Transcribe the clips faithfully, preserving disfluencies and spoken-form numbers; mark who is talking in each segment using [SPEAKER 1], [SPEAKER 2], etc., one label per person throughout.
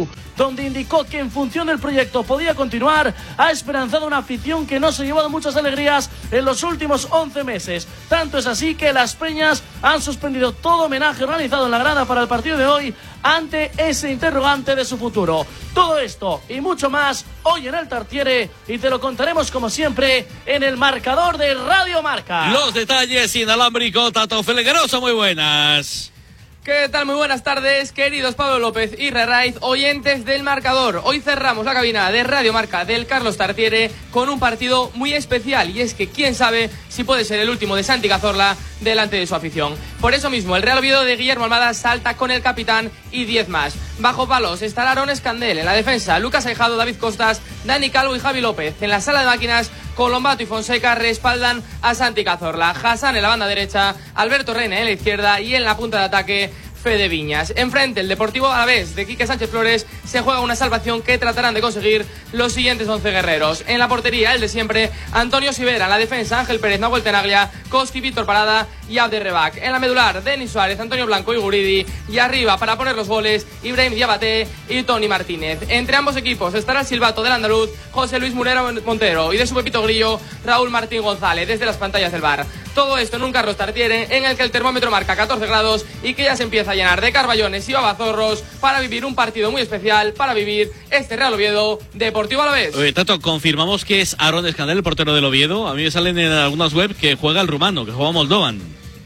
[SPEAKER 1] Bartomeu, donde indicó que en función del proyecto podía continuar, ha esperanzado a una afición que no se ha llevado muchas alegrías en los últimos once meses. Tanto es así que las peñas han suspendido todo homenaje organizado en la grada para el partido de hoy ante ese interrogante de su futuro. Todo esto y mucho más hoy en el Tartiere, y te lo contaremos como siempre en el marcador de Radio Marca.
[SPEAKER 2] Los detalles inalámbrico, Tato Felgueroso, muy buenas.
[SPEAKER 3] ¿Qué tal? Muy buenas tardes, queridos Pablo López y Rerraiz, oyentes del marcador. Hoy cerramos la cabina de Radio Marca del Carlos Tartiere con un partido muy especial, y es que quién sabe si puede ser el último de Santi Cazorla delante de su afición. Por eso mismo, el Real Oviedo de Guillermo Almada salta con el capitán y diez más. Bajo palos estará Aaron Escandel, en la defensa Lucas Aijado, David Costas, Dani Calvo y Javi López. En la sala de máquinas, Colombato y Fonseca respaldan a Santi Cazorla. Hassan en la banda derecha, Alberto Reina en la izquierda y en la punta de ataque Fede Viñas. Enfrente, el Deportivo Alavés de Quique Sánchez Flores se juega una salvación que tratarán de conseguir los siguientes once guerreros. En la portería, el de siempre, Antonio Sivera. En la defensa, Ángel Pérez, Nahuel Tenaglia, Koski, Víctor Parada y Abder Rebac. En la medular, Denis Suárez, Antonio Blanco y Guridi. Y arriba, para poner los goles, Ibrahim Diabaté y Tony Martínez. Entre ambos equipos estará el silbato del andaluz José Luis Murera Montero, y de su Pepito Grillo, Raúl Martín González, desde las pantallas del bar. Todo esto en un Carlos Tartiere en el que el termómetro marca catorce grados y que ya se empieza a llenar de carballones y babazorros para vivir un partido muy especial, para vivir este Real Oviedo Deportivo Alavés.
[SPEAKER 2] Oye, Tato, confirmamos que es Aaron Escandel, el portero del Oviedo. A mí me salen en algunas webs que juega el rumano, que juega Moldovan.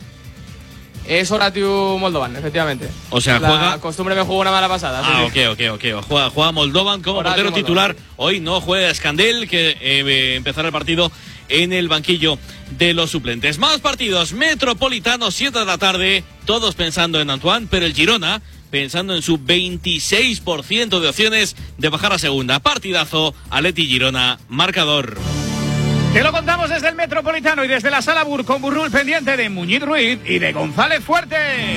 [SPEAKER 3] Es Horatiu Moldovan, efectivamente.
[SPEAKER 2] O sea,
[SPEAKER 3] la
[SPEAKER 2] juega...
[SPEAKER 3] La costumbre me jugó una mala pasada.
[SPEAKER 2] Ah,
[SPEAKER 3] sí,
[SPEAKER 2] ok, ok, ok. Juega, juega Moldovan como
[SPEAKER 3] Horatiu
[SPEAKER 2] portero
[SPEAKER 3] Moldovan.
[SPEAKER 2] titular. Hoy no juega Escandel, que eh, empezará el partido en el banquillo de los suplentes. Más partidos. Metropolitano, siete de la tarde. Todos pensando en Antoine, pero el Girona pensando en su veintiséis por ciento de opciones de bajar a segunda. Partidazo, Atleti Girona, marcador.
[SPEAKER 4] Te lo contamos desde el Metropolitano y desde la Sala Bur, con Burrul pendiente de Muñiz Ruiz y de González Fuerte.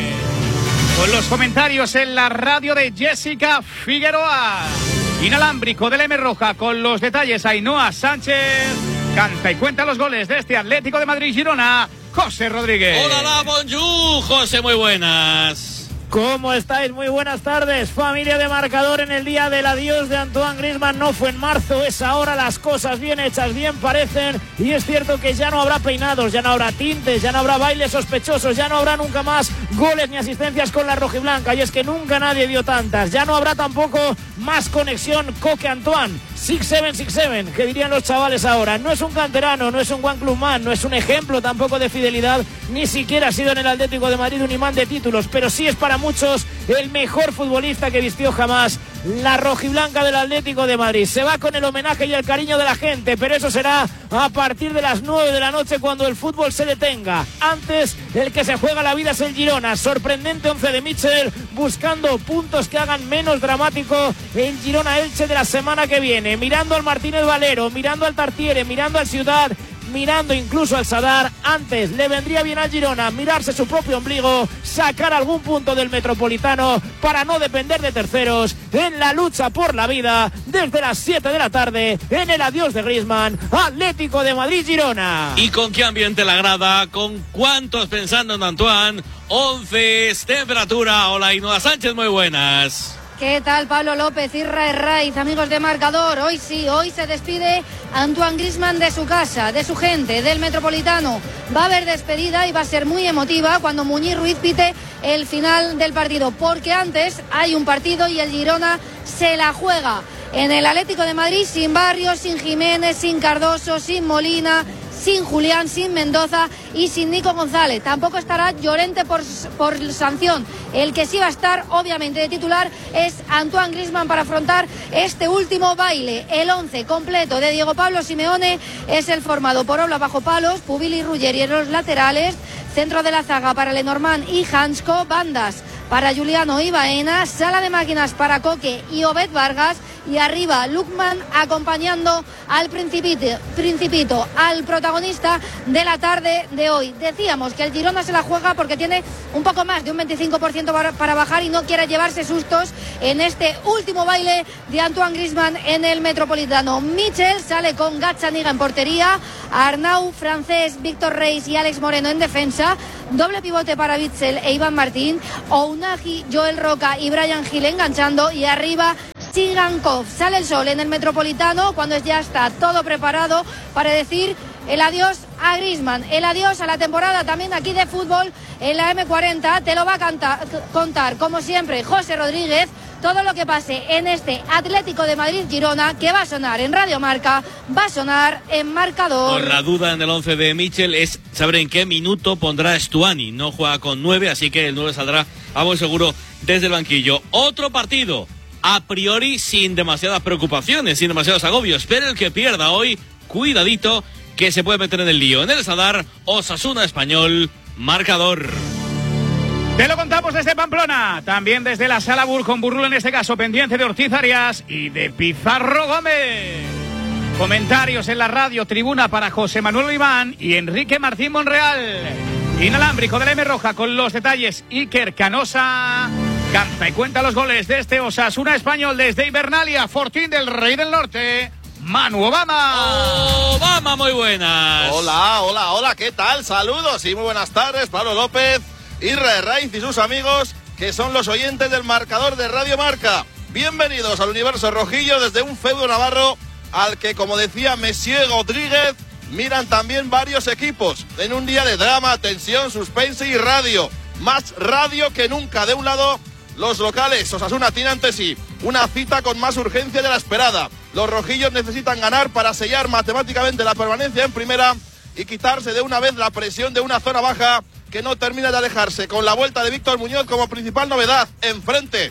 [SPEAKER 4] Con los comentarios en la radio de Jessica Figueroa. Inalámbrico del M Roja, con los detalles Ainhoa Sánchez. Canta y cuenta los goles de este Atlético de Madrid-Girona, José Rodríguez.
[SPEAKER 2] Hola, bonjour, José, muy buenas.
[SPEAKER 5] ¿Cómo estáis? Muy buenas tardes, familia de marcador. En el día del adiós de Antoine Griezmann, no fue en marzo, es ahora. Las cosas bien hechas bien parecen, y es cierto que ya no habrá peinados, ya no habrá tintes, ya no habrá bailes sospechosos, ya no habrá nunca más goles ni asistencias con la rojiblanca, y es que nunca nadie dio tantas. Ya no habrá tampoco más conexión Coque-Antoine, six seven six seven, que dirían los chavales ahora. No es un canterano, no es un one club man, no es un ejemplo tampoco de fidelidad, ni siquiera ha sido en el Atlético de Madrid un imán de títulos, pero sí es para muchos el mejor futbolista que vistió jamás la rojiblanca del Atlético de Madrid. Se va con el homenaje y el cariño de la gente, pero eso será a partir de las nueve de la noche, cuando el fútbol se detenga. Antes, el que se juega la vida es el Girona. Sorprendente once de Mitchell, buscando puntos que hagan menos dramático el Girona-Elche de la semana que viene. Mirando al Martínez Valero, mirando al Tartiere, mirando al Ciudad, mirando incluso al Sadar. Antes le vendría bien al Girona mirarse su propio ombligo, sacar algún punto del Metropolitano para no depender de terceros en la lucha por la vida desde las siete de la tarde en el adiós de Griezmann, Atlético de Madrid-Girona.
[SPEAKER 2] ¿Y con qué ambiente la grada? ¿Con cuántos pensando en Antoine? once, temperatura. Hola, Ainhoa Sánchez, muy buenas.
[SPEAKER 6] ¿Qué tal, Pablo López y Ray Raiz, amigos de marcador? Hoy sí, hoy se despide Antoine Griezmann de su casa, de su gente, del Metropolitano. Va a haber despedida y va a ser muy emotiva cuando Muñiz Ruiz pite el final del partido, porque antes hay un partido y el Girona se la juega en el Atlético de Madrid, sin Barrios, sin Jiménez, sin Cardoso, sin Molina, sin Julián, sin Mendoza y sin Nico González. Tampoco estará Llorente por, por sanción. El que sí va a estar, obviamente, de titular es Antoine Griezmann para afrontar este último baile. El once completo de Diego Pablo Simeone es el formado por Oblak bajo palos, Pubil y Ruggeri en los laterales, centro de la zaga para Lenormand y Hansko, bandas para Juliano y Baena, sala de máquinas para Coque y Obed Vargas, y arriba Lukman acompañando al Principito, Principito, al protagonista de la tarde de hoy. Decíamos que el Girona se la juega porque tiene un poco más de un veinticinco por ciento para, para bajar y no quiere llevarse sustos en este último baile de Antoine Griezmann en el Metropolitano. Mitchell sale con Gazzaniga en portería, Arnau, Francés, Víctor Reis y Alex Moreno en defensa, doble pivote para Witsel e Iván Martín, Ounahi, Joel Roca y Brian Gil enganchando, y arriba Chigankov. Sale el sol en el Metropolitano cuando ya está todo preparado para decir el adiós a Griezmann, el adiós a la temporada también aquí de fútbol en la eme cuarenta. Te lo va a cantar, contar, como siempre, José Rodríguez. Todo lo que pase en este Atlético de Madrid-Girona, que va a sonar en Radio Marca, va a sonar en Marcador.
[SPEAKER 2] Por la duda en el once de Michel es saber en qué minuto pondrá Stuani. No juega con nueve, así que el nueve saldrá a buen seguro desde el banquillo. Otro partido, a priori sin demasiadas preocupaciones, sin demasiados agobios, pero el que pierda hoy, cuidadito, que se puede meter en el lío. En el Sadar, Osasuna Español, Marcador.
[SPEAKER 4] Te lo contamos desde Pamplona, también desde la Sala Bur con Burrul, en este caso pendiente de Ortiz Arias y de Pizarro Gómez. Comentarios en la radio tribuna para José Manuel Iván y Enrique Martín Monreal. Inalámbrico de la M Roja con los detalles Iker Canosa. Canta y cuenta los goles de este Osasuna Español desde Hibernalia, Fortín del Rey del Norte. Manu Obama.
[SPEAKER 2] Obama, muy buenas.
[SPEAKER 7] Hola, hola, hola, ¿qué tal? Saludos y muy buenas tardes, Pablo López, Israel Raiz y sus amigos, que son los oyentes del Marcador de Radio Marca. Bienvenidos al universo rojillo desde un feudo navarro al que, como decía Messier Rodríguez, miran también varios equipos. En un día de drama, tensión, suspense y radio. Más radio que nunca. De un lado, los locales. Osasuna tiene ante sí una cita con más urgencia de la esperada. Los rojillos necesitan ganar para sellar matemáticamente la permanencia en primera y quitarse de una vez la presión de una zona baja que no termina de alejarse, con la vuelta de Víctor Muñoz como principal novedad. Enfrente,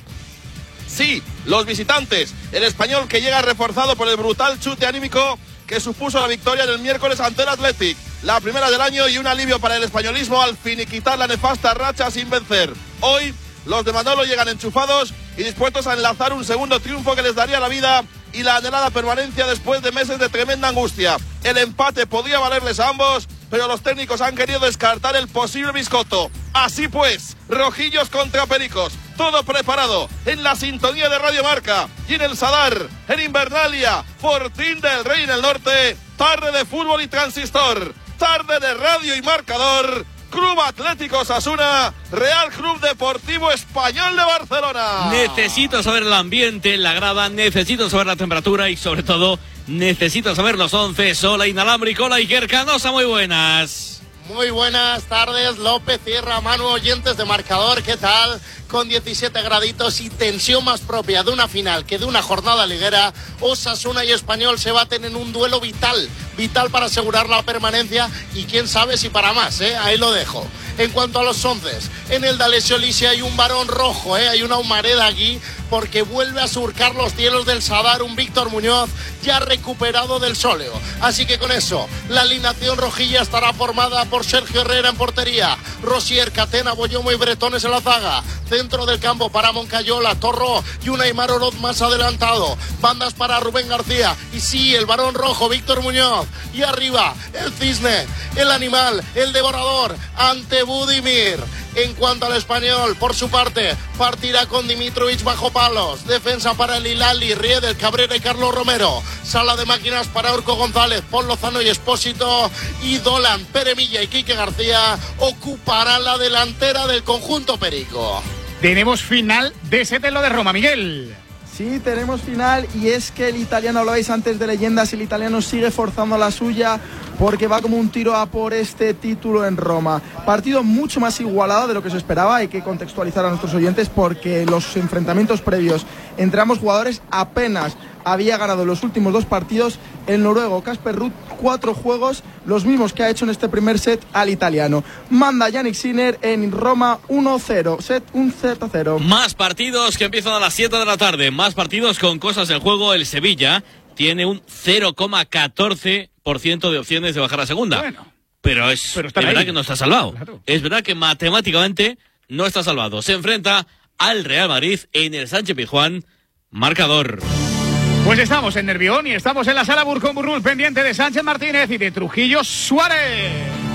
[SPEAKER 7] sí, los visitantes. El Español, que llega reforzado por el brutal chute anímico que supuso la victoria del miércoles ante el Athletic. La primera del año y un alivio para el españolismo al finiquitar la nefasta racha sin vencer. Hoy, los de Manolo llegan enchufados y dispuestos a enlazar un segundo triunfo que les daría la vida y la anhelada permanencia después de meses de tremenda angustia. El empate podría valerles a ambos, pero los técnicos han querido descartar el posible biscoto. Así pues, rojillos contra pericos, todo preparado en la sintonía de Radio Marca y en el Sadar, en Hibernalia, Fortín del Rey en el Norte, tarde de fútbol y transistor, tarde de radio y marcador. Club Atlético Osasuna, Real Club Deportivo Español de Barcelona.
[SPEAKER 2] Necesito saber el ambiente, la grada, necesito saber la temperatura y sobre todo necesito saber los once. Hola Inalámbrico, hola Iker Canosa, muy buenas.
[SPEAKER 8] Muy buenas tardes, López, Tierra, Manu, oyentes de Marcador, ¿qué tal? Con diecisiete graditos y tensión más propia de una final que de una jornada liguera, Osasuna y Español se baten en un duelo vital, vital para asegurar la permanencia y quién sabe si para más, ¿eh? Ahí lo dejo. En cuanto a los once, en el D'Alessio Lisi hay un varón rojo, ¿eh? Hay una humareda aquí porque vuelve a surcar los cielos del Sadar un Víctor Muñoz ya recuperado del sóleo. Así que con eso, la alineación rojilla estará formada por Sergio Herrera en portería, Rosier, Catena, Boyomo y Bretones en la zaga. Centro del campo para Moncayola, Torro y un Aimar Oroz más adelantado. Bandas para Rubén García y sí, el varón rojo, Víctor Muñoz. Y arriba, el cisne, el animal, el devorador, ante Budimir. En cuanto al Español, por su parte, partirá con Dimitrovic bajo palos. Defensa para el Hilali, Riedel, Cabrera y Carlos Romero. Sala de máquinas para Urco González, Paul Lozano y Espósito. Y Dolan, Peremilla y Quique García ocuparán la delantera del conjunto perico.
[SPEAKER 4] Tenemos final de ese telo de Roma, Miguel.
[SPEAKER 9] Sí, tenemos final y es que el italiano, hablabais antes de leyendas, el italiano sigue forzando la suya porque va como un tiro a por este título en Roma. Partido mucho más igualado de lo que se esperaba, hay que contextualizar a nuestros oyentes porque los enfrentamientos previos entre ambos jugadores apenas había ganado en los últimos dos partidos el noruego Casper Ruud, cuatro juegos, los mismos que ha hecho en este primer set al italiano. Manda Yannick Sinner en Roma uno cero, set un cero cero.
[SPEAKER 2] Más partidos que empiezan a las siete de la tarde, más partidos con cosas en juego. El Sevilla tiene un cero coma catorce por ciento de opciones de bajar a segunda. Bueno, pero es, pero es verdad ahí que no está salvado. Claro. Es verdad que matemáticamente no está salvado. Se enfrenta al Real Madrid en el Sánchez Pizjuán, Marcador.
[SPEAKER 4] Pues estamos en Nervión y estamos en la Sala Bur con Burrul, pendiente de Sánchez Martínez y de Trujillo Suárez.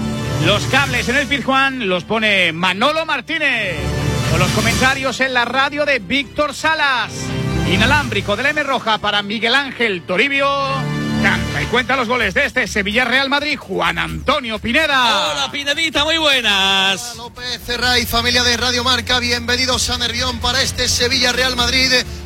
[SPEAKER 4] Los cables en el Pizjuán los pone Manolo Martínez. Con los comentarios en la radio de Víctor Salas. Inalámbrico de la M Roja para Miguel Ángel Toribio. Canta y cuenta los goles de este Sevilla Real Madrid, Juan Antonio Pineda.
[SPEAKER 2] Hola Pinedita, muy buenas.
[SPEAKER 10] Hola López, Cerra y familia de Radio Marca, bienvenidos a Nervión para este Sevilla Real Madrid.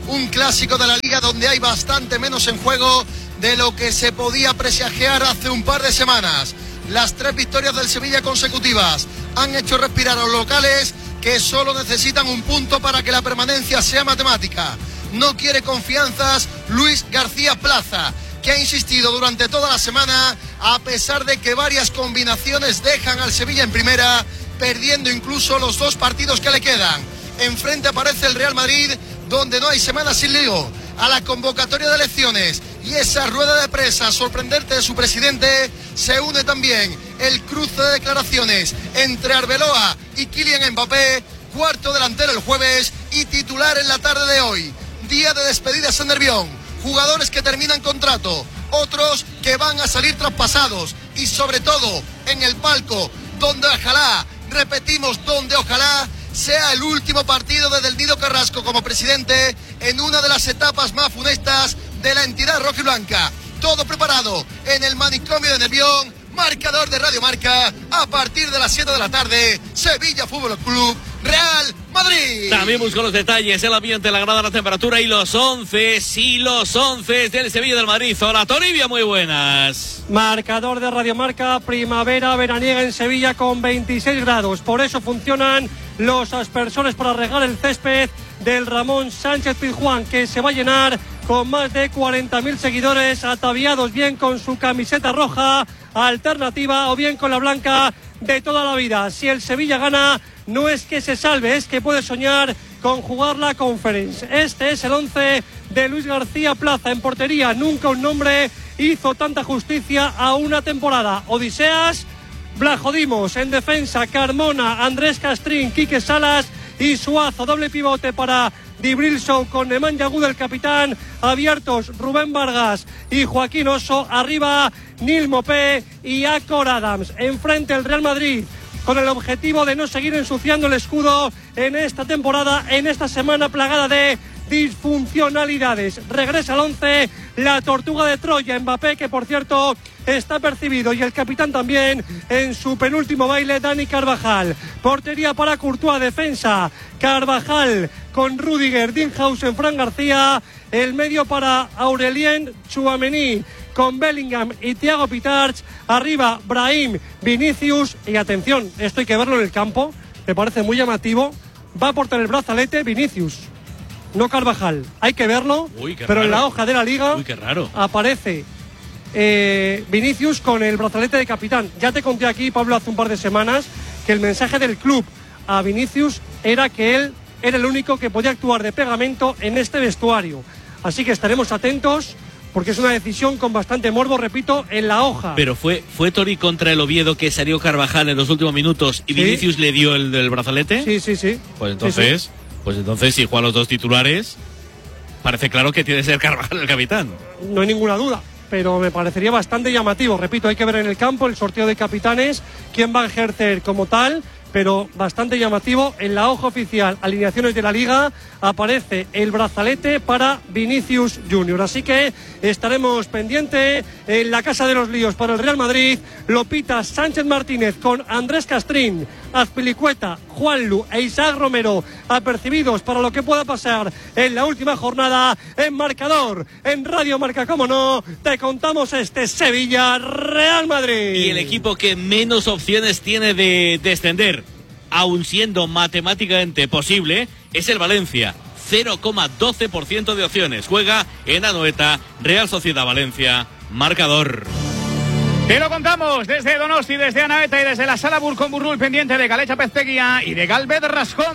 [SPEAKER 8] un clásico de la Liga donde hay bastante menos en juego de lo que se podía presagiar hace un par de semanas. Las tres victorias del Sevilla consecutivas han hecho respirar a los locales, que solo necesitan un punto para que la permanencia sea matemática. No quiere confianzas Luis García Plaza, que ha insistido durante toda la semana, a pesar de que varias combinaciones dejan al Sevilla en primera, perdiendo incluso los dos partidos que le quedan. Enfrente aparece el Real Madrid, donde no hay semana sin lío. A la convocatoria de elecciones y esa rueda de prensa sorprendente de su presidente se une también el cruce de declaraciones entre Arbeloa y Kylian Mbappé, cuarto delantero el jueves y titular en la tarde de hoy. Día de despedidas en Nervión, jugadores que terminan contrato, otros que van a salir traspasados y sobre todo en el palco donde ojalá, repetimos, donde ojalá sea el último partido de Del Nido Carrasco como presidente en una de las etapas más funestas de la entidad rojiblanca. Todo preparado en el manicomio de Nervión, marcador de Radio Marca, a partir de las siete de la tarde, Sevilla Fútbol Club, Real Madrid.
[SPEAKER 2] También busco los detalles, el ambiente, la grada, la temperatura y los once, sí, los once del Sevilla del Madrid. Hola, Toribia, muy buenas.
[SPEAKER 10] Marcador de Radio Marca, primavera veraniega en Sevilla con veintiséis grados. Por eso funcionan los aspersores para regar el césped del Ramón Sánchez Pizjuán, que se va a llenar con más de cuarenta mil seguidores ataviados bien con su camiseta roja alternativa o bien con la blanca de toda la vida. Si el Sevilla gana, no es que se salve, es que puede soñar con jugar la Conference. Este es el once de Luis García Plaza. En portería, nunca un nombre hizo tanta justicia a una temporada. Odiseas, Blajodimos. En defensa, Carmona, Andrés Castrín, Quique Salas y Suazo. Doble pivote para Dibril Show con Nemanja Gud, el capitán. Abiertos Rubén Vargas y Joaquín Oso. Arriba Nil Mopé y Acor Adams. Enfrente el Real Madrid, con el objetivo de no seguir ensuciando el escudo en esta temporada, en esta semana plagada de disfuncionalidades. Regresa al once la Tortuga de Troya, Mbappé, que por cierto está percibido, y el capitán también en su penúltimo baile, Dani Carvajal. Portería para Courtois, defensa Carvajal con Rudiger, Dinhausen, Fran García. El medio para Aurelien Tchouaméni con Bellingham y Thiago Pitarch. Arriba Brahim, Vinicius. Y atención, esto hay que verlo en el campo, me parece muy llamativo. Va a portar el brazalete Vinicius, no Carvajal. Hay que verlo. Uy, pero raro. En la hoja de la liga
[SPEAKER 2] Uy, qué raro.
[SPEAKER 10] aparece eh, Vinicius con el brazalete de capitán. Ya te conté aquí, Pablo, hace un par de semanas, que el mensaje del club a Vinicius era que él era el único que podía actuar de pegamento en este vestuario. Así que estaremos atentos, porque es una decisión con bastante morbo, repito, en la hoja.
[SPEAKER 2] Pero fue fue Tori contra el Oviedo que salió Carvajal en los últimos minutos y ¿sí? Vinicius le dio el del brazalete.
[SPEAKER 10] Sí, sí, sí.
[SPEAKER 2] Pues entonces, sí, sí. pues entonces si juegan los dos titulares, parece claro que tiene que ser Carvajal el capitán.
[SPEAKER 10] No hay ninguna duda, pero me parecería bastante llamativo. Repito, hay que ver en el campo el sorteo de capitanes, quién va a ejercer como tal, pero bastante llamativo. En la hoja oficial, alineaciones de la Liga, aparece el brazalete para Vinicius Junior. Así que estaremos pendientes. En la Casa de los Líos para el Real Madrid, Lopita Sánchez Martínez con Andrés Castrín, Azpilicueta, Juanlu e Isaac Romero, apercibidos para lo que pueda pasar en la última jornada. En marcador, en Radio Marca, como no, te contamos este Sevilla Real Madrid.
[SPEAKER 2] Y el equipo que menos opciones tiene de descender, aun siendo matemáticamente posible, es el Valencia. cero coma doce por ciento de opciones. Juega en Anoeta, Real Sociedad Valencia, marcador.
[SPEAKER 4] Te lo contamos desde Donosti, desde Anoeta y desde la Sala Burcón-Burrul, pendiente de Galecha Pezteguía y de Galvez Rascón.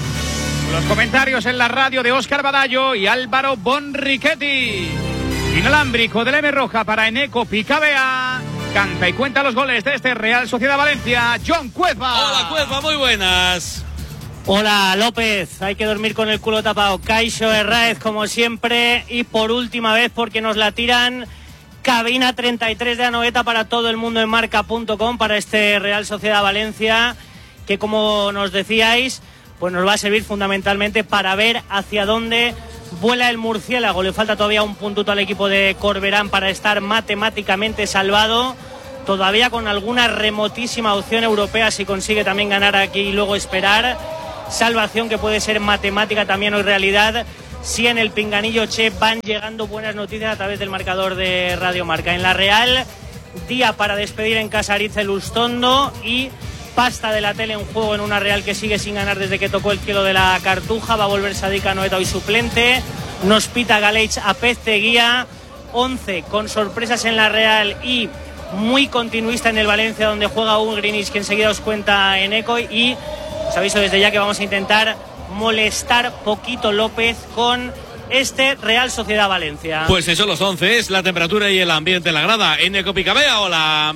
[SPEAKER 4] Los comentarios en la radio de Óscar Badallo y Álvaro Bonrichetti. Inalámbrico de la M Roja para Eneco Picabea. Canta y cuenta los goles de este Real Sociedad Valencia, John Cueva.
[SPEAKER 2] Hola, Cueva, muy buenas.
[SPEAKER 11] Hola, López. Hay que dormir con el culo tapado. Kaixo Herráez, como siempre. Y por última vez, porque nos la tiran, cabina treinta y tres de Anoeta para todo el mundo en marca punto com para este Real Sociedad Valencia, que, como nos decíais, pues nos va a servir fundamentalmente para ver hacia dónde vuela el murciélago. Le falta todavía un puntuto al equipo de Corberán para estar matemáticamente salvado, todavía con alguna remotísima opción europea si consigue también ganar aquí y luego esperar. Salvación que puede ser matemática también hoy realidad sí en el Pinganillo Che van llegando buenas noticias a través del marcador de Radio Marca. En la Real, día para despedir en casa Aritz Lustondo y pasta de la tele en juego en una Real que sigue sin ganar desde que tocó el cielo de la Cartuja. Va a volver Sadik Anoeta hoy suplente. Nos pita Galeich a Pezteguía. once con sorpresas en la Real y muy continuista en el Valencia, donde juega Ugrinich, que enseguida os cuenta en Eco. Y os aviso desde ya que vamos a intentar molestar poquito López con este Real Sociedad Valencia.
[SPEAKER 2] Pues eso, los once es la temperatura y el ambiente en la grada. En Eco Picabea, hola.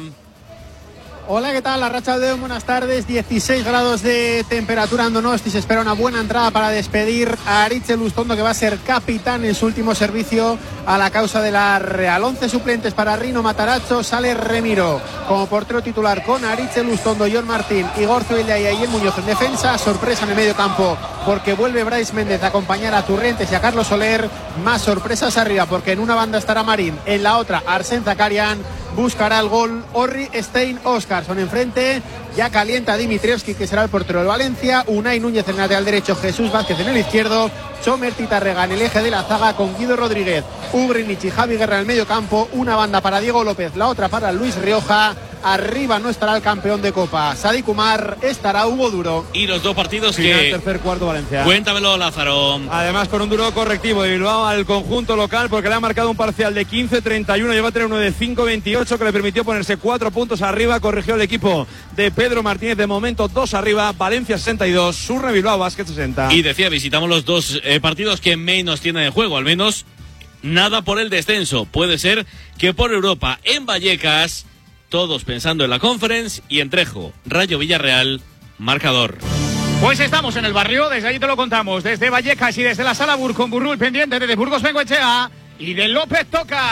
[SPEAKER 12] Hola, ¿qué tal? La Racha de buenas tardes, dieciséis grados de temperatura en Donosti. Se espera una buena entrada para despedir a Aritz Lustondo, que va a ser capitán en su último servicio a la causa de la Real. once suplentes para Rino Matarazzo, sale Remiro como portero titular con Aritz Lustondo, John Martín, Igor Zubillaga y el Muñoz en defensa. Sorpresa en el medio campo porque vuelve Brais Méndez a acompañar a Turrentes y a Carlos Soler. Más sorpresas arriba porque en una banda estará Marín, en la otra Arsène Zakarian. Buscará el gol Orri Stein Oscarson. Enfrente ya calienta Dimitrievski, que será el portero del Valencia. Unai Núñez en el lateral derecho, Jesús Vázquez en el izquierdo, Chomer Titarrega en el eje de la zaga con Guido Rodríguez, Ugrinich y Javi Guerra en el medio campo. Una banda para Diego López, la otra para Luis Rioja. Arriba no estará el campeón de Copa, Sadik Umar, estará Hugo Duro.
[SPEAKER 2] Y los dos partidos
[SPEAKER 13] Final,
[SPEAKER 2] que...
[SPEAKER 13] tercer cuarto Valencia.
[SPEAKER 2] Cuéntamelo, Lázaro.
[SPEAKER 13] Además con un duro correctivo de Bilbao al conjunto local, porque le ha marcado un parcial de quince treinta y uno, lleva a tener uno de cinco veintiocho, que le permitió ponerse cuatro puntos arriba. Corrigió el equipo de Pedro Martínez, de momento dos arriba, Valencia sesenta y dos, Surne Bilbao Basket sesenta.
[SPEAKER 2] Y decía, visitamos los dos eh, partidos que menos tienen de juego, al menos nada por el descenso. Puede ser que por Europa, en Vallecas, todos pensando en la Conference, y en Trejo, Rayo Villarreal, marcador.
[SPEAKER 4] Pues estamos en el barrio, desde allí te lo contamos, desde Vallecas y desde la Sala Bur con Burrul pendiente de Burgos Bengoechea y de López Toca.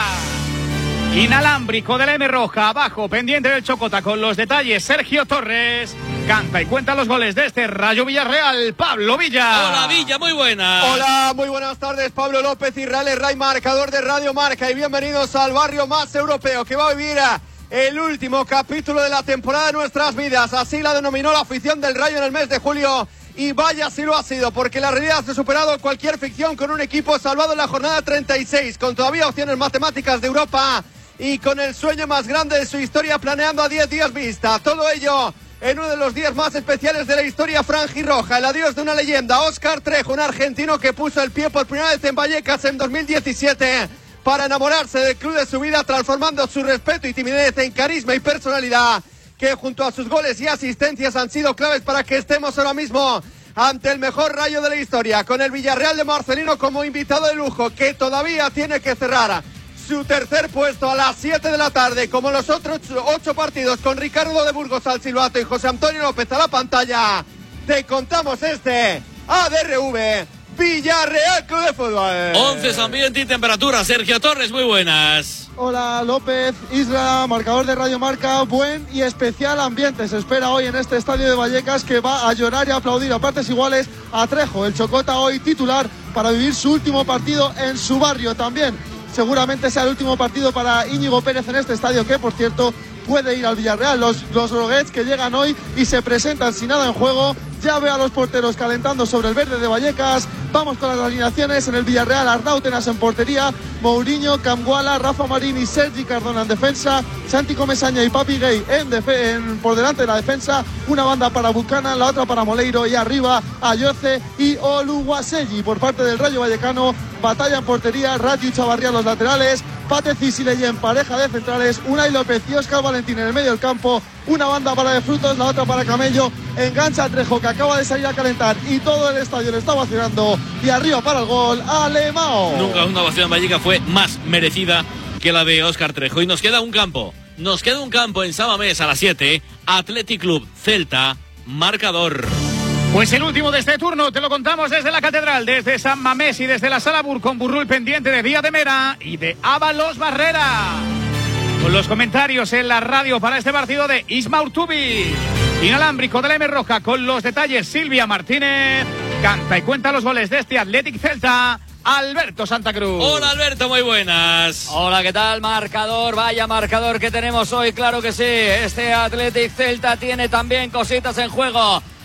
[SPEAKER 4] Inalámbrico de la M Roja, abajo, pendiente del Chocota con los detalles. Sergio Torres canta y cuenta los goles de este Rayo Villarreal, Pablo Villa.
[SPEAKER 2] Hola Villa, muy buenas.
[SPEAKER 14] Hola, muy buenas tardes, Pablo López, Israel Herray, marcador de Radio Marca, y bienvenidos al barrio más europeo que va a vivir el último capítulo de la temporada de nuestras vidas. Así la denominó la afición del Rayo en el mes de julio. Y vaya si lo ha sido, porque la realidad ha superado cualquier ficción, con un equipo salvado en la jornada treinta y seis, con todavía opciones matemáticas de Europa y con el sueño más grande de su historia planeando a diez días vista. Todo ello en uno de los días más especiales de la historia franjirroja, el adiós de una leyenda, Óscar Trejo, un argentino que puso el pie por primera vez en Vallecas en dos mil diecisiete para enamorarse del club de su vida, transformando su respeto y timidez en carisma y personalidad, que junto a sus goles y asistencias han sido claves para que estemos ahora mismo ante el mejor Rayo de la historia, con el Villarreal de Marcelino como invitado de lujo, que todavía tiene que cerrar su tercer puesto a las siete de la tarde, como los otros ocho partidos, con Ricardo de Burgos al silbato y José Antonio López a la pantalla. Te contamos este A D R V Villarreal Club de Fútbol.
[SPEAKER 2] once ambiente y temperatura. Sergio Torres, muy buenas.
[SPEAKER 9] Hola López, Isla, marcador de Radio Marca. Buen y especial ambiente se espera hoy en este estadio de Vallecas, que va a llorar y a aplaudir a partes iguales a Trejo, el Chocota, hoy titular para vivir su último partido en su barrio. También seguramente sea el último partido para Íñigo Pérez en este estadio, que por cierto puede ir al Villarreal. Los, los Roguets que llegan hoy y se presentan sin nada en juego. Ya ve a los porteros calentando sobre el verde de Vallecas. Vamos con las alineaciones. En el Villarreal, Arnautenas en portería, Mourinho, Camguala, Rafa Marín y Sergi Cardona en defensa, Santi Comesaña y Papi Gay en en, por delante de la defensa. Una banda para Buchanan, la otra para Moleiro, y arriba Ayoce y Oluwaseyi. Por parte del Rayo Vallecano, batalla en portería, Rati y Chavarría en los laterales, Pate Cisileye en pareja de centrales, Unai López y Óscar Valentín en el medio del campo. Una banda para De Frutos, la otra para Camello. Engancha a Trejo, que acaba de salir a calentar y todo el estadio le está vacionando. Y arriba para el gol, Alemao.
[SPEAKER 2] Nunca una ovación en Vallecas fue más merecida que la de Óscar Trejo. Y nos queda un campo. Nos queda un campo en Samamés a las siete. Athletic Club Celta, marcador.
[SPEAKER 4] Pues el último de este turno te lo contamos desde la Catedral, desde San Mamés y desde la Sala Bur con Burrul pendiente de Vía de Mera y de Ábalos Barrera. Con los comentarios en la radio para este partido de Isma Urtubi. Inalámbrico de la M Roja con los detalles, Silvia Martínez. Canta y cuenta los goles de este Athletic Celta, Alberto Santa Cruz.
[SPEAKER 2] Hola Alberto, muy buenas.
[SPEAKER 15] Hola, ¿qué tal? Marcador, vaya marcador que tenemos hoy, claro que sí. Este Athletic Celta tiene también cositas en juego.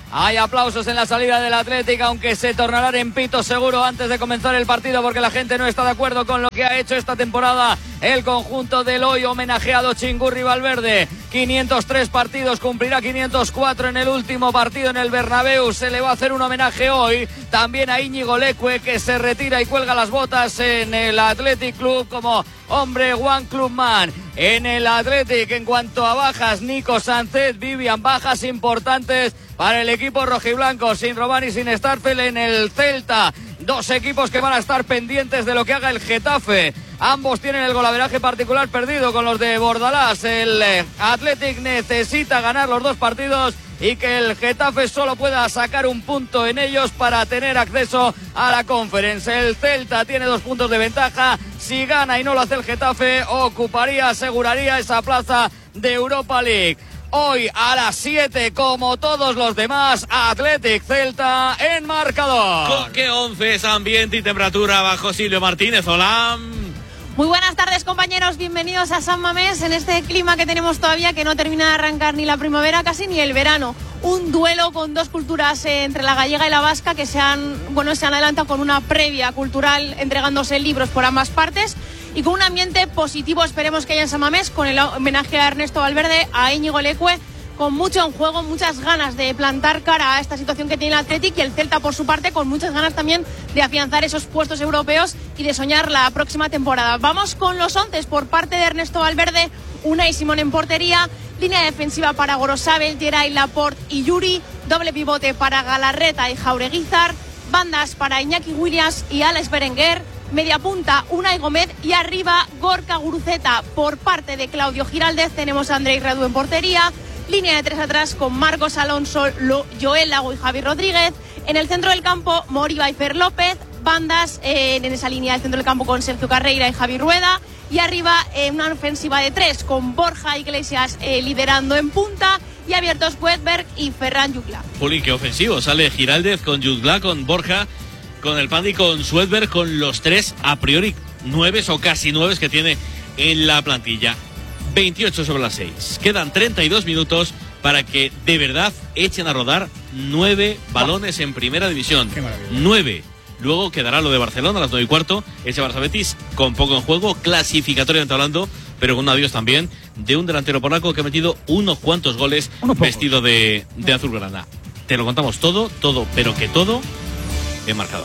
[SPEAKER 15] Hay aplausos en la salida del Athletic, aunque se tornarán en pito seguro antes de comenzar el partido, porque la gente no está de acuerdo con lo que ha hecho esta temporada el conjunto del hoy homenajeado Chingurri Valverde. quinientos tres partidos, cumplirá quinientos cuatro en el último partido en el Bernabéu. Se le va a hacer un homenaje hoy también a Íñigo Leque, que se retira y cuelga las botas en el Athletic Club como hombre One Club Man. En el Athletic, en cuanto a bajas, Nico Sánchez, Vivian, bajas importantes para el equipo rojiblanco, sin Robán y sin Starfel. En el Celta, dos equipos que van a estar pendientes de lo que haga el Getafe. Ambos tienen el golaveraje particular perdido con los de Bordalás. El Athletic necesita ganar los dos partidos y que el Getafe solo pueda sacar un punto en ellos para tener acceso a la Conference. El Celta tiene dos puntos de ventaja. Si gana y no lo hace el Getafe, ocuparía, aseguraría esa plaza de Europa League. Hoy a las siete, como todos los demás, Athletic Celta en marcador.
[SPEAKER 2] ¿Con qué once es ambiente y temperatura bajo Silvio Martínez? Hola.
[SPEAKER 16] Muy buenas tardes, compañeros, bienvenidos a San Mamés en este clima que tenemos todavía, que no termina de arrancar ni la primavera casi ni el verano. Un duelo con dos culturas eh, entre la gallega y la vasca que se han, bueno, se han adelantado con una previa cultural entregándose libros por ambas partes y con un ambiente positivo, esperemos que haya en San Mamés, con el homenaje a Ernesto Valverde, a Íñigo Leque, con mucho en juego, muchas ganas de plantar cara a esta situación que tiene el Athletic, y el Celta por su parte con muchas ganas también de afianzar esos puestos europeos y de soñar la próxima temporada. Vamos con los once por parte de Ernesto Valverde. Unai Simón en portería, línea defensiva para Gorosabel, Geray, Laporte y Yuri, doble pivote para Galarreta y Jaureguizar, bandas para Iñaki Williams y Alex Berenguer, media punta Unai Gómez y arriba Gorka Guruceta. Por parte de Claudio Giraldez tenemos a Andrei Radu en portería, línea de tres atrás con Marcos Alonso, Joel Lago y Javi Rodríguez. En el centro del campo, Moriba y Fer López. Bandas eh, en esa línea del centro del campo con Sergio Carreira y Javi Rueda. Y arriba eh, una ofensiva de tres con Borja Iglesias eh, liderando en punta. Y abiertos Wedberg y Ferran Jutgla.
[SPEAKER 2] Juli, qué ofensivo. Sale Giraldez con Jutgla, con Borja, con el Pandi, con Swedberg, con los tres a priori nueves o casi nueves que tiene en la plantilla. veintiocho sobre las seis. Quedan treinta y dos minutos para que de verdad echen a rodar nueve balones en primera división. Nueve. Luego quedará lo de Barcelona a las nueve y cuarto. Ese Barça Betis con poco en juego, clasificatoriamente hablando, pero con un adiós también de un delantero polaco que ha metido unos cuantos goles vestido de, de azulgrana. Te lo contamos todo, todo, pero que todo en marcador.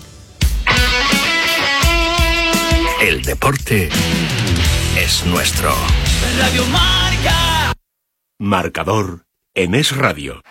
[SPEAKER 17] El deporte es nuestro.
[SPEAKER 18] Radio Marca.
[SPEAKER 17] Marcador en Es Radio.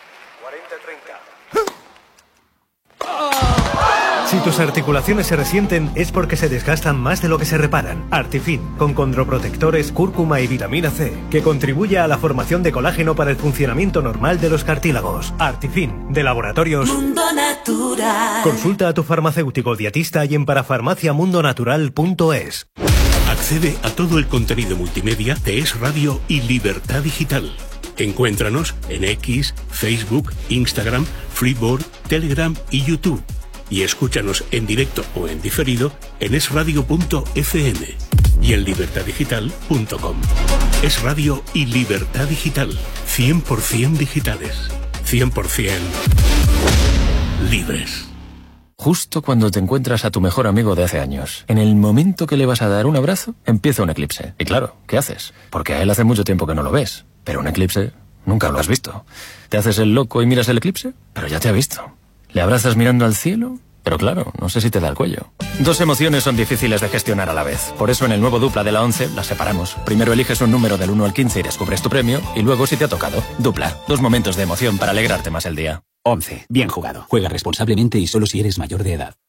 [SPEAKER 19] Si tus articulaciones se resienten es porque se desgastan más de lo que se reparan. Artifin, con condroprotectores, cúrcuma y vitamina C, que contribuye a la formación de colágeno para el funcionamiento normal de los cartílagos. Artifin, de Laboratorios
[SPEAKER 18] Mundo Natural.
[SPEAKER 19] Consulta a tu farmacéutico dietista y en parafarmacia mundo natural punto es.
[SPEAKER 17] Accede a todo el contenido multimedia de Es Radio y Libertad Digital. Encuéntranos en X, Facebook, Instagram, Freeboard, Telegram y YouTube. Y escúchanos en directo o en diferido en es radio punto efe eme y en libertad digital punto com. Es Radio y Libertad Digital. cien por ciento digitales. cien por ciento libres.
[SPEAKER 20] Justo cuando te encuentras a tu mejor amigo de hace años, en el momento que le vas a dar un abrazo, empieza un eclipse. Y claro, ¿qué haces? Porque a él hace mucho tiempo que no lo ves. Pero un eclipse nunca lo has visto. ¿Te haces el loco y miras el eclipse? Pero ya te ha visto. ¿Le abrazas mirando al cielo? Pero claro, no sé si te da el cuello. Dos emociones son difíciles de gestionar a la vez. Por eso en el nuevo Dupla de la once las separamos. Primero eliges un número del uno al quince y descubres tu premio. Y luego si te ha tocado. Dupla. Dos momentos de emoción para alegrarte más el día.
[SPEAKER 21] once. Bien jugado. Juega responsablemente y solo si eres mayor de edad.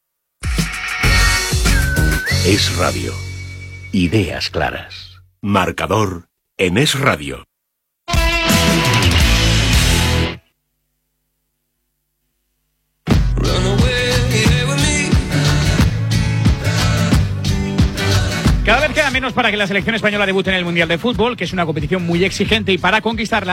[SPEAKER 17] Es Radio. Ideas claras. Marcador en Es Radio.
[SPEAKER 4] Cada vez queda menos para que la selección española debute en el Mundial de Fútbol, que es una competición muy exigente, y para conquistarla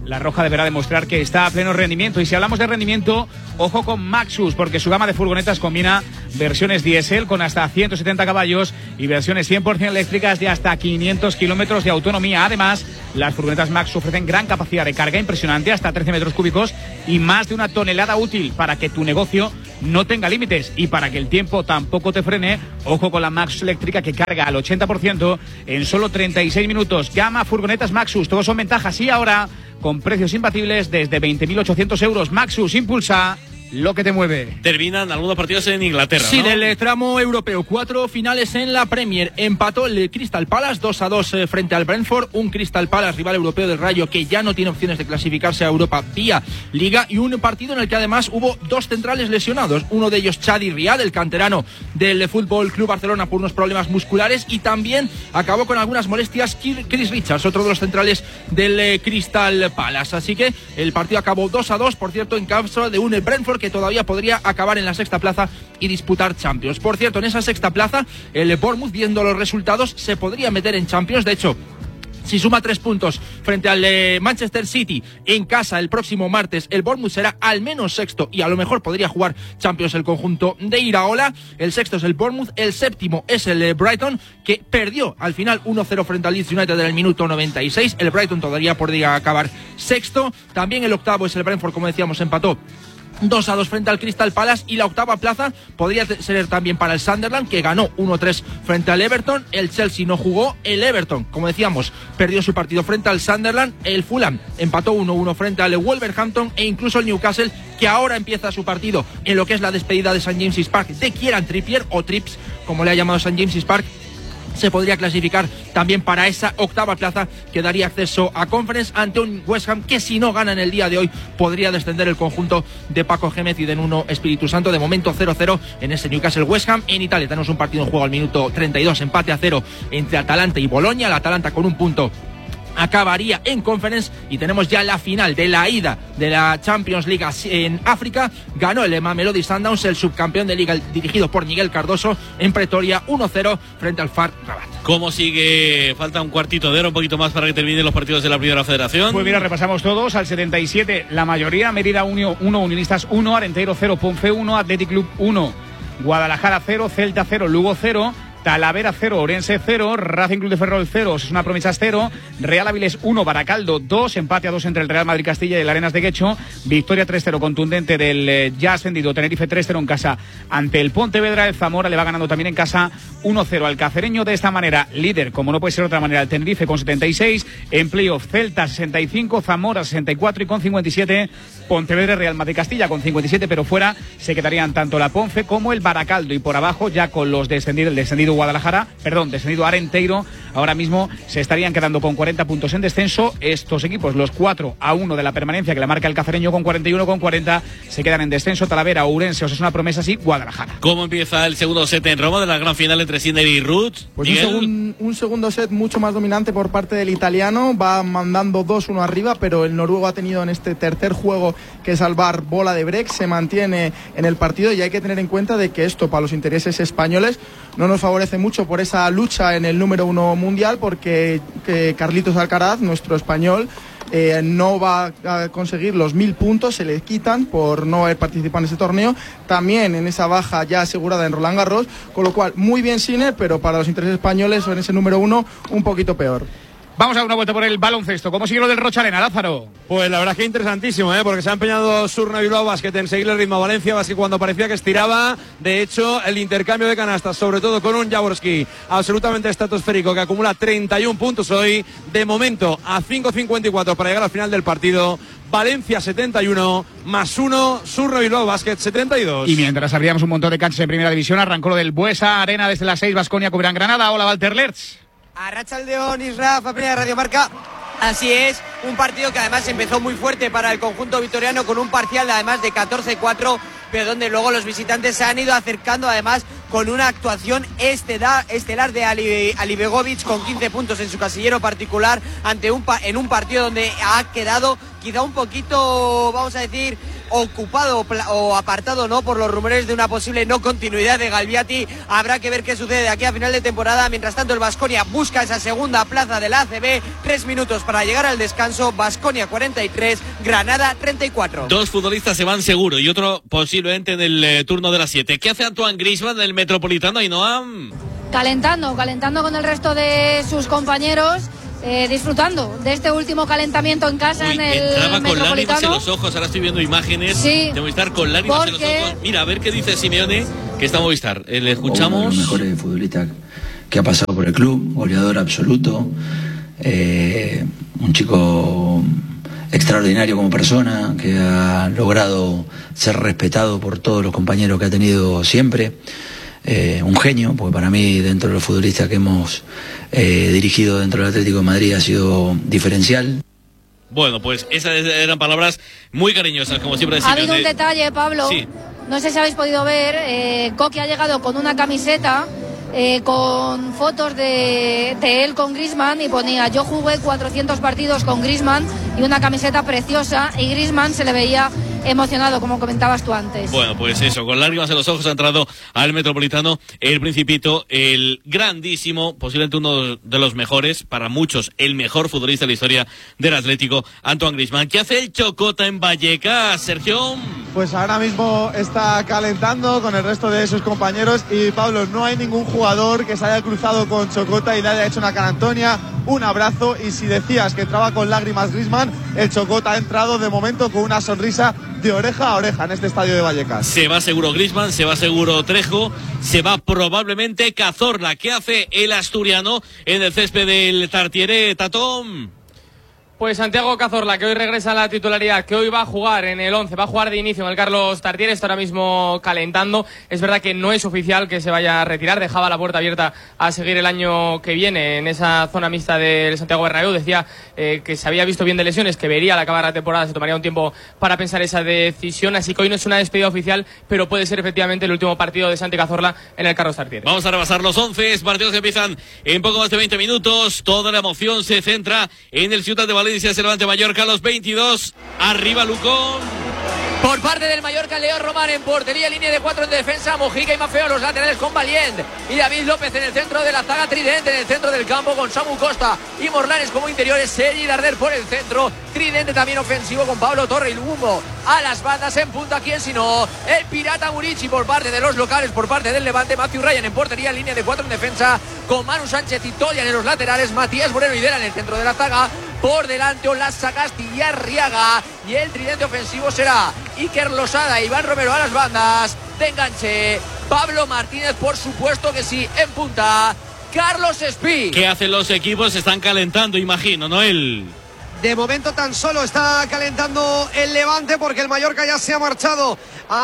[SPEAKER 4] la roja deberá demostrar que está a pleno rendimiento. Y si hablamos de rendimiento, ojo con Maxus, porque su gama de furgonetas combina versiones diésel con hasta ciento setenta caballos y versiones cien por ciento eléctricas de hasta quinientos kilómetros de autonomía. Además, las furgonetas Maxus ofrecen gran capacidad de carga impresionante, hasta trece metros cúbicos y más de una tonelada útil, para que tu negocio no tenga límites y para que el tiempo tampoco te frene. Ojo con la Maxus eléctrica, que carga al ochenta por ciento en solo treinta y seis minutos. Gama furgonetas Maxus, todos son ventajas y ahora con precios imbatibles desde veinte mil ochocientos euros. Maxus, impulsa lo que te mueve.
[SPEAKER 2] Terminan algunos partidos en Inglaterra,
[SPEAKER 1] Sí,
[SPEAKER 2] ¿no?
[SPEAKER 1] del tramo europeo. Cuatro finales en la Premier. Empató el Crystal Palace dos a dos eh, frente al Brentford. Un Crystal Palace, rival europeo del Rayo, que ya no tiene opciones de clasificarse a Europa vía Liga. Y un partido en el que además hubo dos centrales lesionados. Uno de ellos, Chadi Riad, el canterano del Fútbol Club Barcelona, por unos problemas musculares. Y también acabó con algunas molestias Chris Richards, otro de los centrales del eh, Crystal Palace. Así que el partido acabó dos a dos, por cierto, en causa de un Brentford que todavía podría acabar en la sexta plaza y disputar Champions. Por cierto, en esa sexta plaza, el Bournemouth, viendo los resultados, se podría meter en Champions. De hecho, si suma tres puntos frente al eh, Manchester City en casa el próximo martes, el Bournemouth será al menos sexto y a lo mejor podría jugar Champions el conjunto de Iraola. El sexto es el Bournemouth, el séptimo es el eh, Brighton, que perdió al final uno cero frente al Leeds United en el minuto noventa y seis. El Brighton todavía podría acabar sexto. También el octavo es el Brentford, como decíamos, empató dos a dos frente al Crystal Palace, y la octava plaza podría ser también para el Sunderland, que ganó uno tres frente al Everton. El Chelsea no jugó, el Everton, como decíamos, perdió su partido frente al Sunderland. El Fulham empató uno uno frente al Wolverhampton, e incluso el Newcastle, que ahora empieza su partido en lo que es la despedida de Saint James's Park de Kieran Trippier, o Trips, como le ha llamado Saint James's Park, se podría clasificar también para esa octava plaza que daría acceso a Conference ante un West Ham que, si no gana en el día de hoy, podría descender el conjunto de Paco Gémez y de Nuno Espíritu Santo. De momento cero cero en ese Newcastle West Ham. En Italia tenemos un partido en juego al minuto treinta y dos, empate a cero entre Atalanta y Bolonia. El Atalanta con un punto acabaría en Conference, y tenemos ya la final de la ida de la Champions League en África. Ganó el Mamelodi Sundowns, el subcampeón de liga dirigido por Miguel Cardoso, en Pretoria uno cero frente al F A R Rabat.
[SPEAKER 2] ¿Cómo sigue? Falta un cuartito de hora, un poquito más para que terminen los partidos de la Primera Federación.
[SPEAKER 4] Pues mira, repasamos todos. Al setenta y siete, la mayoría: Mérida uno, Unionistas uno, Arenteiro cero, Ponfe uno, Athletic Club uno, Guadalajara cero, Celta cero, Lugo cero, Talavera cero, Orense cero, Racing Club de Ferrol cero, Osasuna Promesas cero, Real Avilés uno, Baracaldo dos, empate a dos entre el Real Madrid Castilla y el Arenas de Guecho, victoria tres cero contundente del eh, ya ascendido Tenerife tres cero en casa ante el Pontevedra. El Zamora le va ganando también en casa uno cero al Cacereño. De esta manera, líder, como no puede ser de otra manera, el Tenerife con setenta y seis, en playoff Celta sesenta y cinco, Zamora sesenta y cuatro y con cincuenta y siete Pontevedra y Real Madrid Castilla con cincuenta y siete, pero fuera se quedarían tanto la Ponfe como el Baracaldo, y por abajo ya con los descendidos, el descendido Guadalajara, perdón, descendido Arenteiro, ahora mismo se estarían quedando con cuarenta puntos en descenso. Estos equipos, los cuatro a uno de la permanencia que la marca el Cacereño con cuarenta y uno, con cuarenta se quedan en descenso Talavera, Ourense, Osasuna Promesas y Guadalajara.
[SPEAKER 2] ¿Cómo empieza el segundo set en Roma de la gran final entre Sinner y Roots?
[SPEAKER 9] Pues un, segun, un segundo set mucho más dominante por parte del italiano, va mandando dos uno arriba, pero el noruego ha tenido en este tercer juego que salvar bola de break, se mantiene en el partido, y hay que tener en cuenta de que esto para los intereses españoles no nos favorece mucho por esa lucha en el número uno mundial, porque que Carlitos Alcaraz, nuestro español, Eh, no va a conseguir los mil puntos, se le quitan por no haber participado en ese torneo, también en esa baja ya asegurada en Roland Garros, con lo cual muy bien Sinner, pero para los intereses españoles o en ese número uno un poquito peor.
[SPEAKER 4] Vamos a dar una vuelta por el baloncesto. ¿Cómo sigue lo del Rochalena, Lázaro?
[SPEAKER 13] Pues la verdad es que interesantísimo, ¿eh? Porque se ha empeñado Surna Bilbao Basket en seguirle el ritmo a Valencia Basket cuando parecía que estiraba. De hecho, el intercambio de canastas, sobre todo con un Jaworski absolutamente estratosférico, que acumula treinta y un puntos hoy, de momento a cinco cincuenta y cuatro para llegar al final del partido. Valencia setenta y uno, más uno, Surna Bilbao Basket setenta y dos.
[SPEAKER 4] Y mientras abríamos un montón de canchas en Primera División, arrancó lo del Buesa Arena desde las seis, Baskonia Cubran Granada. Hola, Walter Lertz.
[SPEAKER 22] Arratsaldeon, Isra, familia de Radio Marca. Así es, un partido que además empezó muy fuerte para el conjunto vitoriano, con un parcial además de catorce cuatro, pero donde luego los visitantes se han ido acercando, además con una actuación estelar, estelar de Ali, Ali Begovic, con quince puntos en su casillero particular, ante un en un partido donde ha quedado quizá un poquito, vamos a decir, ocupado o apartado no por los rumores de una posible no continuidad de Galbiati. Habrá que ver qué sucede de aquí a final de temporada. Mientras tanto el Baskonia busca esa segunda plaza de la A C B. Tres minutos para llegar al descanso. Baskonia cuarenta y tres, Granada treinta y cuatro.
[SPEAKER 2] Dos futbolistas se van seguro y otro posiblemente en el eh, turno de las siete. ¿Qué hace Antoine Griezmann del Metropolitano, Ainhoa?
[SPEAKER 6] Calentando, calentando con el resto de sus compañeros. Eh, disfrutando de este último calentamiento en casa. Uy, en el
[SPEAKER 2] entraba con lágrimas en
[SPEAKER 6] Metropolitano.
[SPEAKER 2] los ojos, ahora estoy viendo imágenes
[SPEAKER 6] Sí,
[SPEAKER 2] de Movistar con lágrimas
[SPEAKER 6] porque...
[SPEAKER 2] en los ojos. Mira, a ver qué dice Simeone, que está en Movistar. Eh, le escuchamos.
[SPEAKER 3] Uno de los mejores futbolistas que ha pasado por el club, goleador absoluto, eh, un chico extraordinario como persona, que ha logrado ser respetado por todos los compañeros que ha tenido siempre. Eh, un genio, porque para mí, dentro de los futbolistas que hemos eh, dirigido dentro del Atlético de Madrid, ha sido diferencial.
[SPEAKER 2] Bueno, pues esas eran palabras muy cariñosas, como siempre
[SPEAKER 6] Ha
[SPEAKER 2] decimos.
[SPEAKER 6] habido un detalle, Pablo.
[SPEAKER 2] Sí.
[SPEAKER 6] No sé si habéis podido ver. Eh, Coque ha llegado con una camiseta eh, con fotos de, de él con Griezmann y ponía: yo jugué cuatrocientos partidos con Griezmann, y una camiseta preciosa, y Griezmann se le veía emocionado, como comentabas tú antes.
[SPEAKER 2] Bueno, pues eso, con lágrimas en los ojos ha entrado al Metropolitano el Principito, el grandísimo, posiblemente uno de los mejores, para muchos, el mejor futbolista de la historia del Atlético, Antoine Griezmann. ¿Qué hace el Chocota en Vallecas, Sergio?
[SPEAKER 9] Pues ahora mismo está calentando con el resto de sus compañeros y, Pablo, no hay ningún jugador que se haya cruzado con Chocota y le haya hecho una carantonia, un abrazo, y si decías que entraba con lágrimas Griezmann, el Chocota ha entrado de momento con una sonrisa de oreja a oreja en este estadio de Vallecas.
[SPEAKER 2] Se va seguro Griezmann, se va seguro Trejo, se va probablemente Cazorla. ¿Qué hace el asturiano en el césped del Tartiere, Tatón?
[SPEAKER 5] Pues Santiago Cazorla, que hoy regresa a la titularidad, que hoy va a jugar en el once, va a jugar de inicio en el Carlos Tartiere, está ahora mismo calentando. Es verdad que no es oficial que se vaya a retirar, dejaba la puerta abierta a seguir el año que viene en esa zona mixta del Santiago Bernabéu. Decía eh, que se había visto bien de lesiones, que vería al acabar la temporada, se tomaría un tiempo para pensar esa decisión, así que hoy no es una despedida oficial, pero puede ser efectivamente el último partido de Santi Cazorla en el Carlos Tartiere.
[SPEAKER 2] Vamos a repasar los once partidos que empiezan en poco más de veinte minutos. Toda la emoción se centra en el Ciutat de Valencia, ese Levante Mallorca a los veintidós. Arriba Lucón.
[SPEAKER 15] Por parte del Mallorca, Leo Román en portería, línea de cuatro en defensa, Mojica y Mafeo los laterales con Valiente y David López en el centro de la zaga, Tridente en el centro del campo con Samu Costa y Morlanes como interiores, Sergi Darder por el centro, Tridente también ofensivo con Pablo Torre y Lumbo a las bandas, en punta quien si no, el Pirata Murici por parte de los locales, por parte del Levante, Matthew Ryan en portería, línea de cuatro en defensa con Manu Sánchez y Tolian en los laterales, Matías Moreno y Vera en el centro de la zaga, por delante Olaza Castilla y Arriaga, y el tridente ofensivo será Iker Losada e Iván Romero a las bandas, de enganche Pablo Martínez, por supuesto que sí, en punta Carlos Espí.
[SPEAKER 2] ¿Qué hacen los equipos? Están calentando, imagino, ¿no? El...
[SPEAKER 14] De momento tan solo está calentando el Levante porque el Mallorca ya se ha marchado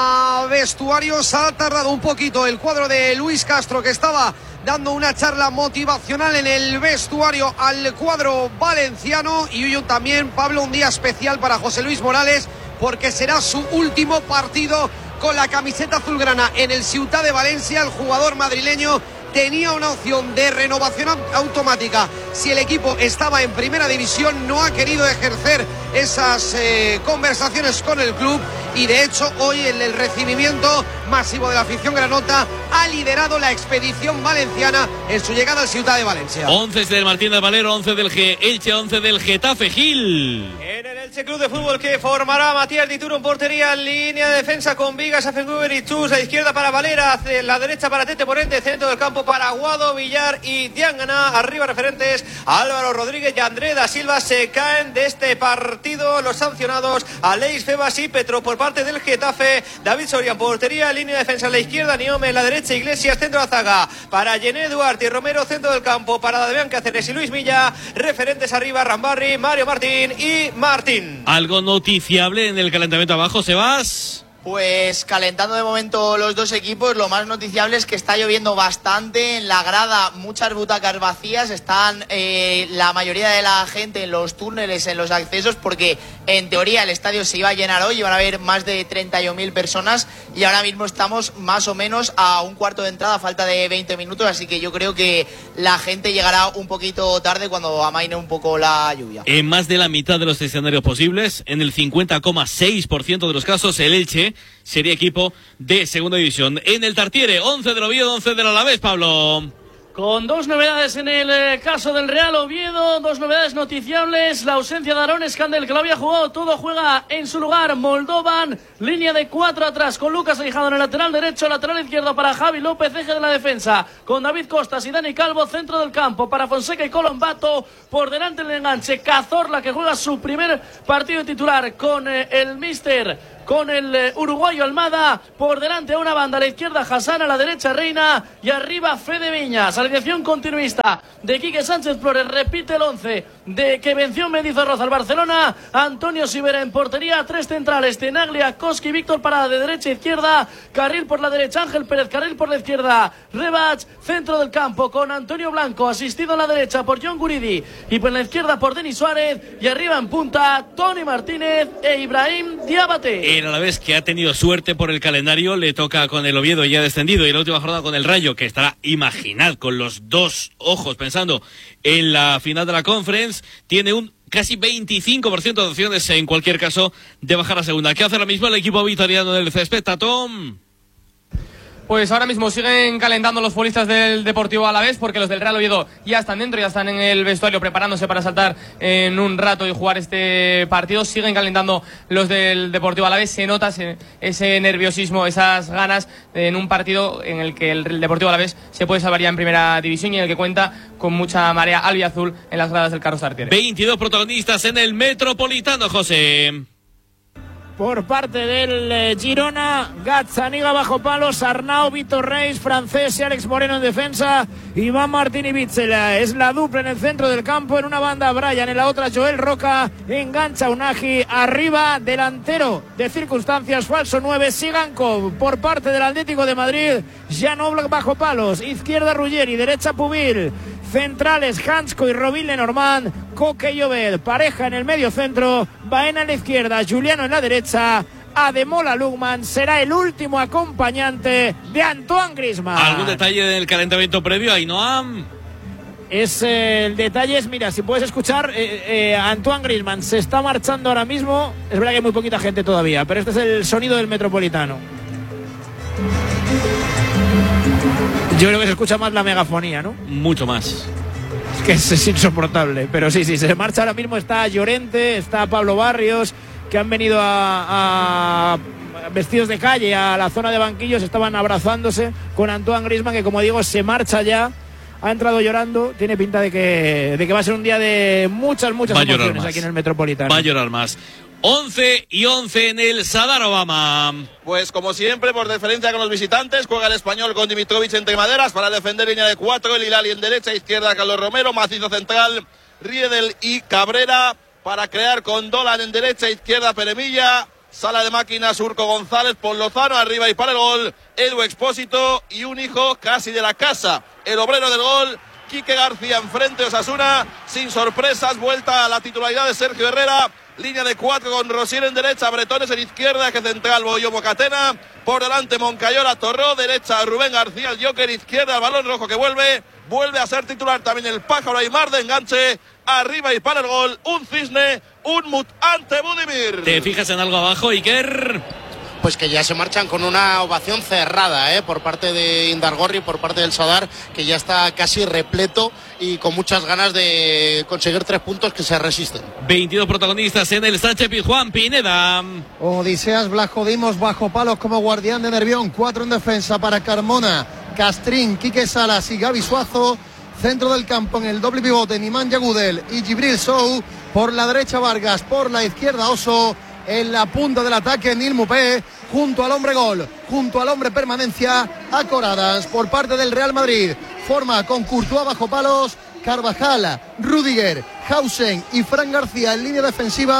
[SPEAKER 14] a vestuarios. Ha tardado un poquito el cuadro de Luis Castro, que estaba dando una charla motivacional en el vestuario al cuadro valenciano. Y hoy también, Pablo, un día especial para José Luis Morales porque será su último partido con la camiseta azulgrana en el Ciutat de Valencia. El jugador madrileño tenía una opción de renovación automática si el equipo estaba en primera división, no ha querido ejercer esas eh, conversaciones con el club y de hecho hoy en el recibimiento masivo de la afición granota ha liderado la expedición valenciana en su llegada al Ciutat de Valencia.
[SPEAKER 2] once del Martín del Valero, once del G Elche, once del Getafe Gil.
[SPEAKER 23] En el Elche Club de Fútbol que formará Matías Dituro en portería, línea de defensa con Vigas, Azenguber y Chus, a izquierda para Valera, hacia la derecha para Tete Porente, centro del campo para Aguado, Villar y Diangana, arriba referentes Álvaro Rodríguez y André da Silva. Se caen de este partido los sancionados Aleix Febas y Petro por parte del Getafe, David Soria en portería, línea de defensa a la izquierda, Niome en la derecha, Iglesias centro de la zaga para Yené Duarte y Romero, centro del campo para Damián Cáceres y Luis Milla, referentes arriba Rambarri, Mario Martín y Martín.
[SPEAKER 2] Algo noticiable en el calentamiento abajo, Sebas.
[SPEAKER 7] Pues calentando de momento los dos equipos. Lo más noticiable es que está lloviendo bastante en la grada, muchas butacas vacías, están eh, la mayoría de la gente en los túneles, en los accesos, porque en teoría el estadio se iba a llenar hoy, iban a haber más de treinta y un mil personas y ahora mismo estamos más o menos a un cuarto de entrada, a falta de veinte minutos, así que yo creo que la gente llegará un poquito tarde cuando amaine un poco la lluvia.
[SPEAKER 2] En más de la mitad de los escenarios posibles, en el cincuenta coma seis por ciento de los casos, el Elche sería equipo de segunda división. En el Tartiere, once del Oviedo, once del Alavés, Pablo.
[SPEAKER 8] Con dos novedades en el eh, caso del Real Oviedo, dos novedades noticiables, la ausencia de Aarón Escandel, que lo había jugado todo, juega en su lugar Moldovan, línea de cuatro atrás, con Lucas Aijado en el lateral derecho, lateral izquierdo para Javi López, eje de la defensa, con David Costas y Dani Calvo, centro del campo, para Fonseca y Colombato, por delante el enganche, Cazorla, que juega su primer partido titular con eh, el míster, con el eh, uruguayo Almada, por delante a una banda, a la izquierda Hassan, a la derecha Reina y arriba Fede Viñas. Alineación continuista de Quique Sánchez Flores, repite el once de que venció Mendizorroza al Barcelona. Antonio Sivera en portería, tres centrales, Tenaglia, Koski, Víctor Parada de derecha a izquierda, carril por la derecha Ángel Pérez, carril por la izquierda Rebach, centro del campo con Antonio Blanco, asistido a la derecha por John Guridi y por la izquierda por Denis Suárez, y arriba en punta Tony Martínez e Ibrahim Diabate.
[SPEAKER 2] El Alavés, que ha tenido suerte por el calendario, le toca con el Oviedo ya descendido, y la última jornada con el Rayo, que estará, imaginad, con los dos ojos pensando en la final de la Conference, tiene un casi veinticinco por ciento de opciones en cualquier caso de bajar a segunda. ¿Qué hace ahora mismo el equipo vitoriano del césped, Tatón?
[SPEAKER 5] Pues ahora mismo siguen calentando los futbolistas del Deportivo Alavés, porque los del Real Oviedo ya están dentro, ya están en el vestuario preparándose para saltar en un rato y jugar este partido. Siguen calentando los del Deportivo Alavés, se nota ese, ese nerviosismo, esas ganas en un partido en el que el Deportivo Alavés se puede salvar ya en primera división y en el que cuenta con mucha marea albiazul en las gradas del Carlos Tartiere.
[SPEAKER 2] veintidós protagonistas en el Metropolitano, José.
[SPEAKER 10] Por parte del eh, Girona, Gazzaniga bajo palos, Arnau, Vitor Reis, Francés y Alex Moreno en defensa, Iván Martín y Bitzela. Es la dupla en el centro del campo, en una banda Brian, en la otra Joel Roca, engancha Unagi, arriba delantero de circunstancias, falso nueve, Sigankov. Por parte del Atlético de Madrid, Jan Oblak bajo palos, izquierda Ruggeri, derecha Pubil. Centrales, Hansko y Robin Lenormand, Coque y Obed, pareja en el medio centro, Baena en la izquierda, Juliano en la derecha, Ademola Lugman será el último acompañante de Antoine Griezmann.
[SPEAKER 2] ¿Algún detalle del calentamiento previo, Ainhoa?
[SPEAKER 10] Es eh, el detalle es, mira, si puedes escuchar, eh, eh, Antoine Griezmann se está marchando ahora mismo, es verdad que hay muy poquita gente todavía, pero este es el sonido del Metropolitano. Yo creo que se escucha más la megafonía, ¿no?
[SPEAKER 2] Mucho más.
[SPEAKER 10] Es que es, es insoportable. Pero sí, sí, se marcha ahora mismo. Está Llorente, está Pablo Barrios, que han venido a, a vestidos de calle a la zona de banquillos. Estaban abrazándose con Antoine Griezmann, que como digo, se marcha ya. Ha entrado llorando. Tiene pinta de que, de que va a ser un día de muchas, muchas emociones aquí en el Metropolitano.
[SPEAKER 2] Va a llorar más. once y once en el Sadar Obama.
[SPEAKER 24] Pues como siempre, por deferencia con los visitantes, juega el Español con Dimitrovic entre maderas para defender línea de cuatro, el Hilali en derecha, izquierda Carlos Romero, macizo central Riedel y Cabrera, para crear con Dolan en derecha, izquierda Peremilla, sala de máquinas Urco González, Pon Lozano, arriba y para el gol Edu Expósito, y un hijo casi de la casa, el obrero del gol, Quique García enfrente, Osasuna, sin sorpresas, vuelta a la titularidad de Sergio Herrera. Línea de cuatro con Rosier en derecha, Bretones en izquierda, que central Boyo Mocatena, por delante Moncayola, Torró, derecha Rubén García, el Joker, izquierda el balón rojo que vuelve, vuelve a ser titular también el Pájaro Aymar de enganche, arriba y para el gol, un cisne, un mut ante Budimir.
[SPEAKER 2] ¿Te fijas en algo abajo, Iker?
[SPEAKER 25] Pues que ya se marchan con una ovación cerrada, ¿eh? Por parte de Indargorri, por parte del Sadar, que ya está casi repleto y con muchas ganas de conseguir tres puntos que se resisten.
[SPEAKER 2] veintidós protagonistas en el Sánchez Pizjuán, Pineda.
[SPEAKER 26] Odiseas Blascodimos bajo palos como guardián de Nervión, cuatro en defensa para Carmona, Castrín, Quique Salas y Gaby Suazo. Centro del campo en el doble pivote, Nimán Yagudel y Gibril Sou. Por la derecha Vargas, por la izquierda Oso. En la punta del ataque Nil Mupé, junto al hombre gol, junto al hombre permanencia, Acoradas por parte del Real Madrid. Forma con Courtois bajo palos, Carvajal, Rudiger, Hausen y Fran García en línea defensiva.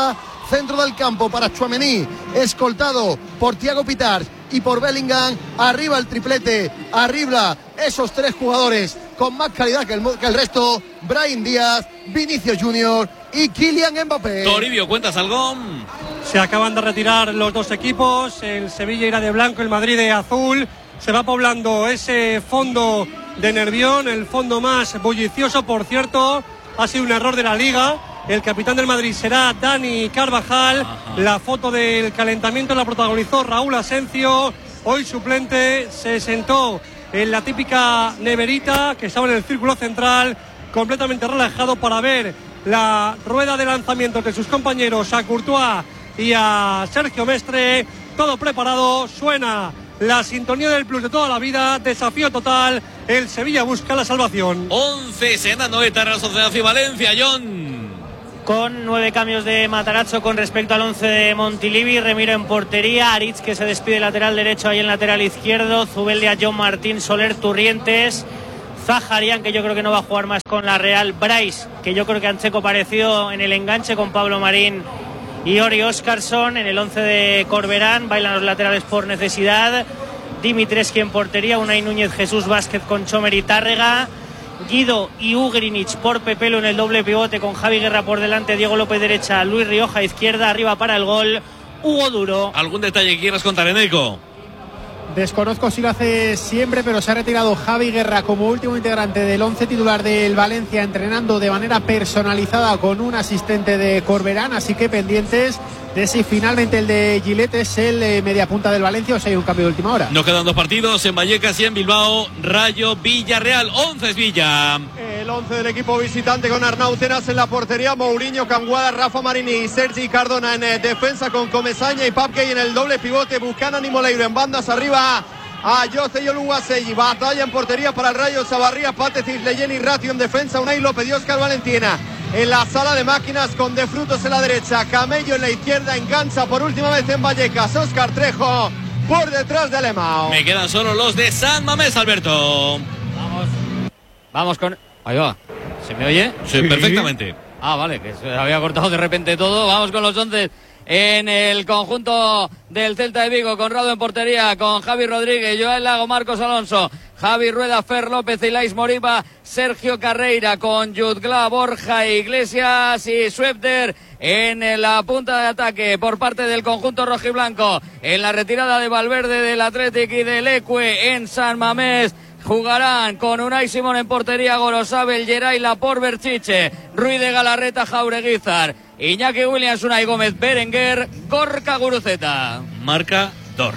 [SPEAKER 26] centro del campo para Tchouaméni, escoltado por Thiago Pitars y por Bellingham. Arriba el triplete, arriba esos tres jugadores con más calidad que el, que el resto: Brahim Díaz, Vinicius Junior y Kylian Mbappé.
[SPEAKER 2] Toribio, ¿cuentas algo?
[SPEAKER 11] Se acaban de retirar los dos equipos, el Sevilla irá de blanco, el Madrid de azul. Se va poblando ese fondo de Nervión, el fondo más bullicioso. Por cierto, ha sido un error de la Liga. El capitán del Madrid será Dani Carvajal. Ajá. La foto del calentamiento la protagonizó Raúl Asencio. Hoy suplente, se sentó en la típica neverita que estaba en el círculo central, completamente relajado para ver la rueda de lanzamiento de sus compañeros, a Courtois y a Sergio Mestre. Todo preparado, suena la sintonía del plus de toda la vida, desafío total, el Sevilla busca la salvación.
[SPEAKER 2] once, Sena, Noeta, Real Sociedad y Valencia, John.
[SPEAKER 8] Con nueve cambios de Matarazzo con respecto al once de Montilivi. Remiro en portería, Aritz que se despide lateral derecho, ahí en lateral izquierdo, Zubeldia, John Martín, Soler, Turrientes, Zaharian, que yo creo que no va a jugar más con la Real, Bryce, que yo creo que Ancheco parecido en el enganche con Pablo Marín y Ori Óscarson. En el once de Corberán bailan los laterales por necesidad, Dimitrescu en portería, Unai Núñez, Jesús Vázquez con Chomer y Tárrega, Guido y Ugrinic por Pepelo en el doble pivote con Javi Guerra por delante, Diego López derecha, Luis Rioja izquierda, arriba para el gol Hugo Duro.
[SPEAKER 2] ¿Algún detalle que quieras contar, Eneco?
[SPEAKER 12] Desconozco si lo hace siempre, pero se ha retirado Javi Guerra como último integrante del once titular del Valencia, entrenando de manera personalizada con un asistente de Corberán, así que pendientes de si finalmente el de Gillette es el eh, mediapunta del Valencia o si hay un cambio de última hora.
[SPEAKER 2] Nos quedan dos partidos en Vallecas y en Bilbao. Rayo Villarreal, once es Villa.
[SPEAKER 14] El once del equipo visitante con Arnau Tenas en la portería, Mourinho, Camguada, Rafa Marini y Sergi Cardona en eh, defensa con Comesaña y Papkey en el doble pivote, Buchanan y Moleiro en bandas, arriba a Jose y Oluwaseyi. Batalla en portería para el Rayo, Chavarría, Pate, Cisleyen y Ratio en defensa, Unai López y Óscar Valentina en la sala de máquinas con De Frutos en la derecha, Camello en la izquierda, engancha por última vez en Vallecas Óscar Trejo por detrás de Alemão.
[SPEAKER 2] Me quedan solo los de San Mamés, Alberto.
[SPEAKER 15] Vamos, vamos con... Ahí va, ¿se me oye?
[SPEAKER 2] Sí, sí, perfectamente.
[SPEAKER 15] Ah, vale, que se había cortado de repente todo. Vamos con los once en el conjunto del Celta de Vigo, Conrado en portería, con Javi Rodríguez, Joel Lago, Marcos Alonso, Javi Rueda, Fer López, Ilais Moriba, Sergio Carreira, con Jutgla, Borja Iglesias y Schwebter en la punta de ataque por parte del conjunto rojiblanco. En la retirada de Valverde, del Athletic y del Ecue en San Mamés, jugarán con Unai Simón en portería, Gorosabel, Geray, Laporte, Berchiche, Ruiz de Galarreta, Jaureguizar, Iñaki Williams, Unai Gómez, Berenguer, Gorka Guruceta.
[SPEAKER 2] Marca Dor.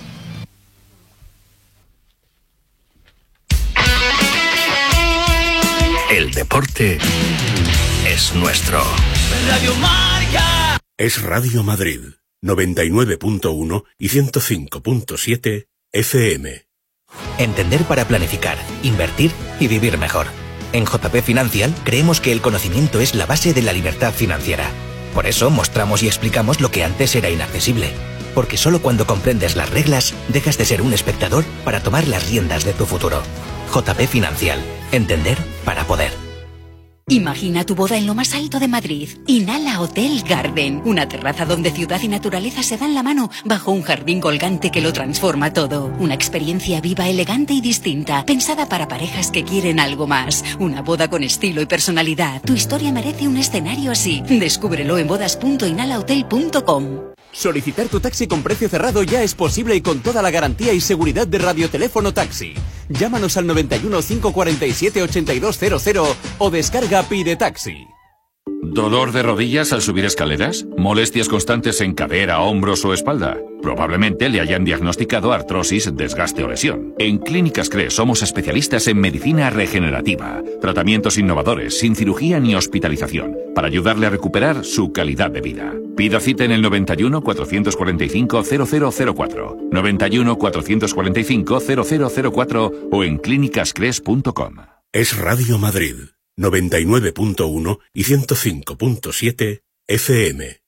[SPEAKER 16] El deporte es nuestro.
[SPEAKER 2] Radio Marca.
[SPEAKER 17] Es Radio Madrid, noventa y nueve punto uno y ciento cinco punto siete F M.
[SPEAKER 21] Entender para planificar, invertir y vivir mejor. En J P Financial creemos que el conocimiento es la base de la libertad financiera. Por eso mostramos y explicamos lo que antes era inaccesible. Porque solo cuando comprendes las reglas, dejas de ser un espectador para tomar las riendas de tu futuro. J P Financial. Entender para poder.
[SPEAKER 18] Imagina tu boda en lo más alto de Madrid. Inhala Hotel Garden. Una terraza donde ciudad y naturaleza se dan la mano bajo un jardín colgante que lo transforma todo. Una experiencia viva, elegante y distinta. Pensada para parejas que quieren algo más. Una boda con estilo y personalidad. Tu historia merece un escenario así. Descúbrelo en bodas punto inhalahotel punto com.
[SPEAKER 19] Solicitar tu taxi con precio cerrado ya es posible y con toda la garantía y seguridad de Radioteléfono Taxi. Llámanos al noventa y uno, cinco cuarenta y siete, ochenta y dos cero cero o descarga Pide Taxi.
[SPEAKER 20] ¿Dolor de rodillas al subir escaleras? ¿Molestias constantes en cadera, hombros o espalda? Probablemente le hayan diagnosticado artrosis, desgaste o lesión. En Clínicas C R E somos especialistas en medicina regenerativa. Tratamientos innovadores, sin cirugía ni hospitalización, para ayudarle a recuperar su calidad de vida. Pida cita en el noventa y uno, cuatrocientos cuarenta y cinco, cero cero cero cuatro, noventa y uno, cuatrocientos cuarenta y cinco, cero cero cero cuatro o en clínicas cres punto com.
[SPEAKER 17] Es Radio Madrid, noventa y nueve punto uno y ciento cinco punto siete F M.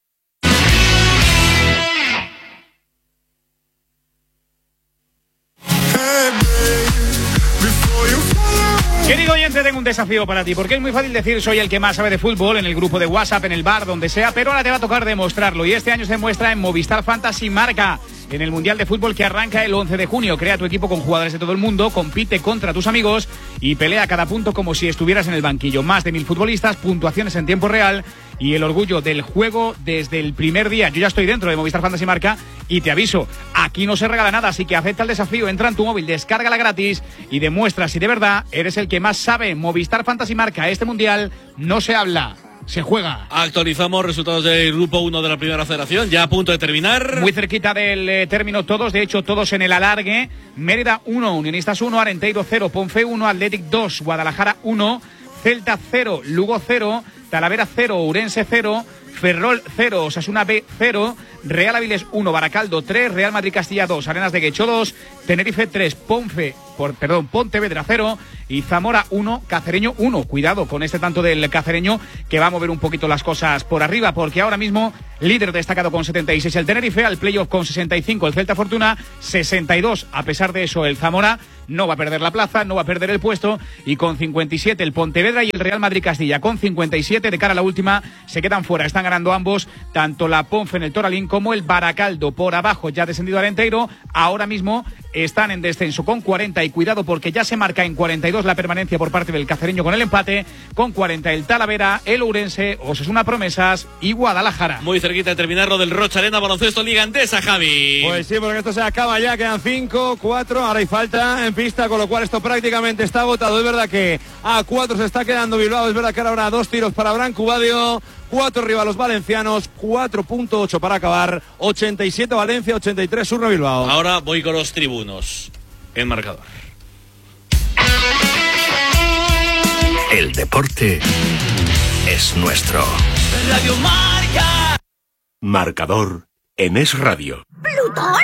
[SPEAKER 1] Querido oyente, tengo un desafío para ti, porque es muy fácil decir soy el que más sabe de fútbol en el grupo de WhatsApp, en el bar, donde sea, pero ahora te va a tocar demostrarlo, y este año se demuestra en Movistar Fantasy Marca, en el Mundial de Fútbol que arranca el once de junio. Crea tu equipo con jugadores de todo el mundo, compite contra tus amigos y pelea cada punto como si estuvieras en el banquillo. Más de mil futbolistas, puntuaciones en tiempo real y el orgullo del juego desde el primer día. Yo ya estoy dentro de Movistar Fantasy Marca y te aviso, aquí no se regala nada, así que acepta el desafío, entra en tu móvil, descárgala gratis y demuestra si de verdad eres el que más sabe. Movistar Fantasy Marca, este Mundial no se habla, se juega.
[SPEAKER 2] Actualizamos resultados del grupo uno de la primera federación, ya a punto de terminar.
[SPEAKER 1] Muy cerquita del eh, término todos, de hecho todos en el alargue. Mérida uno, Unionistas uno, Arenteiro cero, Ponfe uno, Athletic dos, Guadalajara uno, Celta cero, Lugo cero, Talavera cero, Ourense cero, Ferrol cero, Osasuna B cero, Real Avilés uno, Baracaldo tres, Real Madrid Castilla dos, Arenas de Guecho dos, Tenerife tres, Ponfe, por, perdón, Pontevedra cero y Zamora uno, Cacereño uno. Cuidado con este tanto del Cacereño que va a mover un poquito las cosas por arriba, porque ahora mismo líder destacado con setenta y seis el Tenerife, al playoff con sesenta y cinco el Celta Fortuna, sesenta y dos. A pesar de eso el Zamora no va a perder la plaza, no va a perder el puesto, y con cincuenta y siete el Pontevedra y el Real Madrid Castilla con cincuenta y siete de cara a la última se quedan fuera. Están ganando ambos, tanto la Ponfe en el Toralín como el Baracaldo. Por abajo ya descendido Arenteiro, ahora mismo están en descenso con cuarenta, y cuidado porque ya se marca en cuarenta y dos la permanencia por parte del Cacereño con el empate, con cuarenta el Talavera, el Ourense, Osasuna Promesas y Guadalajara.
[SPEAKER 2] Muy cerquita de terminar lo del Rocha Arena Baloncesto Liga Endesa, Javi.
[SPEAKER 14] Pues sí, porque esto se acaba ya, quedan cinco, cuatro, ahora hay falta en pista, con lo cual esto prácticamente está agotado. Es verdad que a cuatro se está quedando Bilbao, es verdad que ahora habrá dos tiros para Branco Badio, cuatro arriba los valencianos, cuatro punto ocho para acabar, ochenta y siete Valencia, ochenta y tres Surno Bilbao.
[SPEAKER 2] Ahora voy con los tribunos, el marcador.
[SPEAKER 16] El deporte es nuestro. Radio Marca.
[SPEAKER 17] Marcador en Es Radio.
[SPEAKER 3] ¿Plutón?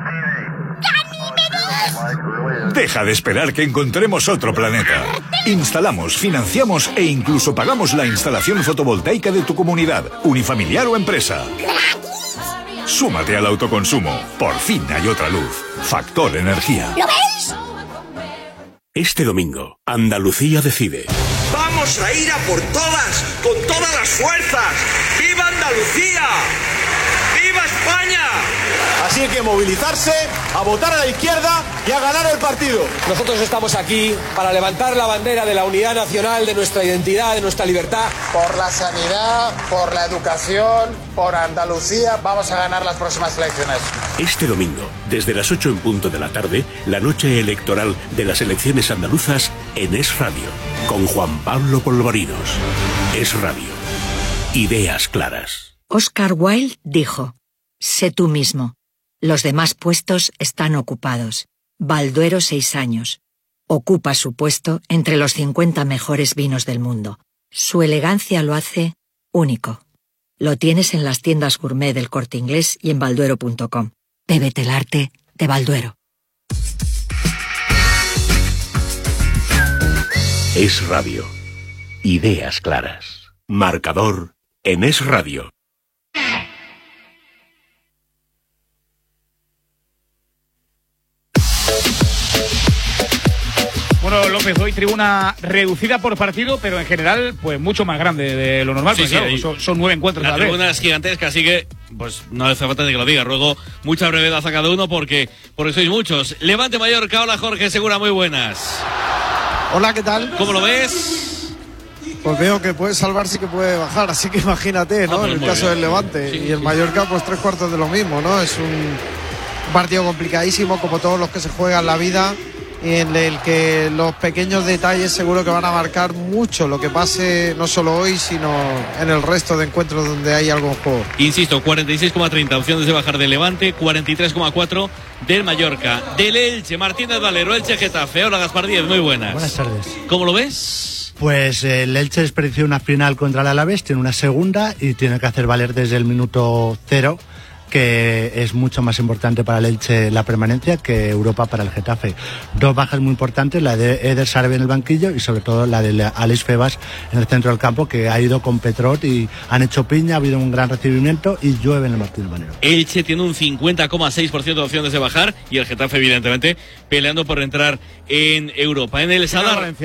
[SPEAKER 3] ¡Ganímedes!
[SPEAKER 4] Deja de esperar que encontremos otro planeta. Instalamos, financiamos e incluso pagamos la instalación fotovoltaica de tu comunidad, unifamiliar o empresa. Súmate al autoconsumo. Por fin hay otra luz. Factor Energía.
[SPEAKER 3] ¿Lo veis?
[SPEAKER 17] Este domingo, Andalucía decide.
[SPEAKER 6] Vamos a ir a por todas, con todas las fuerzas. ¡Viva Andalucía! ¡Viva España!
[SPEAKER 14] Así que movilizarse, a votar a la izquierda y a ganar el partido.
[SPEAKER 13] Nosotros estamos aquí para levantar la bandera de la unidad nacional, de nuestra identidad, de nuestra libertad.
[SPEAKER 25] Por la sanidad, por la educación, por Andalucía, vamos a ganar las próximas elecciones.
[SPEAKER 17] Este domingo, desde las ocho en punto de la tarde, la noche electoral de las elecciones andaluzas en Es Radio, con Juan Pablo Polvorinos. Es Radio. Ideas claras.
[SPEAKER 22] Oscar Wilde dijo: sé tú mismo. Los demás puestos están ocupados. Balduero seis años. Ocupa su puesto entre los cincuenta mejores vinos del mundo. Su elegancia lo hace único. Lo tienes en las tiendas gourmet del Corte Inglés y en balduero punto com. Bébete el arte de Balduero.
[SPEAKER 17] Es Radio. Ideas claras. Marcador en Es Radio.
[SPEAKER 1] Bueno, López, hoy tribuna reducida por partido, pero en general, pues mucho más grande de lo normal,
[SPEAKER 2] Sí,
[SPEAKER 1] porque
[SPEAKER 2] sí,
[SPEAKER 1] claro, son, son nueve encuentros.
[SPEAKER 2] La
[SPEAKER 1] a la vez.
[SPEAKER 2] tribuna es gigantesca, así que pues no hace falta de que lo diga. Ruego mucha brevedad a cada uno porque, porque sois muchos. Levante Mallorca, hola Jorge Segura, muy buenas.
[SPEAKER 27] Hola, ¿qué tal?
[SPEAKER 2] ¿Cómo lo ves?
[SPEAKER 27] Pues veo que puede salvarse y que puede bajar, así que imagínate, ¿no?
[SPEAKER 2] Ah, pues
[SPEAKER 27] en el
[SPEAKER 2] muy
[SPEAKER 27] caso
[SPEAKER 2] bien.
[SPEAKER 27] del Levante.
[SPEAKER 2] Sí,
[SPEAKER 27] y el
[SPEAKER 2] sí.
[SPEAKER 27] Mallorca, pues tres cuartos de lo mismo, ¿no? Es un partido complicadísimo, como todos los que se juegan la vida, y en el que los pequeños detalles seguro que van a marcar mucho lo que pase no solo hoy, sino en el resto de encuentros donde hay algo en juego.
[SPEAKER 2] Insisto, cuarenta y seis coma treinta opciones de bajar del Levante, cuarenta y tres coma cuatro del Mallorca. Del Elche, Martínez Valero, Elche Getafe. Hola Gaspar Díez, muy buenas.
[SPEAKER 28] Buenas tardes.
[SPEAKER 2] ¿Cómo lo ves?
[SPEAKER 28] Pues eh, el Elche desperdició una final contra el Alavés, tiene una segunda y tiene que hacer valer desde el minuto cero, que es mucho más importante para el Elche la permanencia que Europa para el Getafe. Dos bajas muy importantes, la de Eder Sarabia en el banquillo y sobre todo la de Alex Febas en el centro del campo, que ha ido con Petrot y han hecho piña, ha habido un gran recibimiento y llueve en el Martínez Valero.
[SPEAKER 2] Elche tiene un cincuenta coma seis por ciento de opciones de bajar y el Getafe, evidentemente, peleando por entrar en Europa. En el Sadar,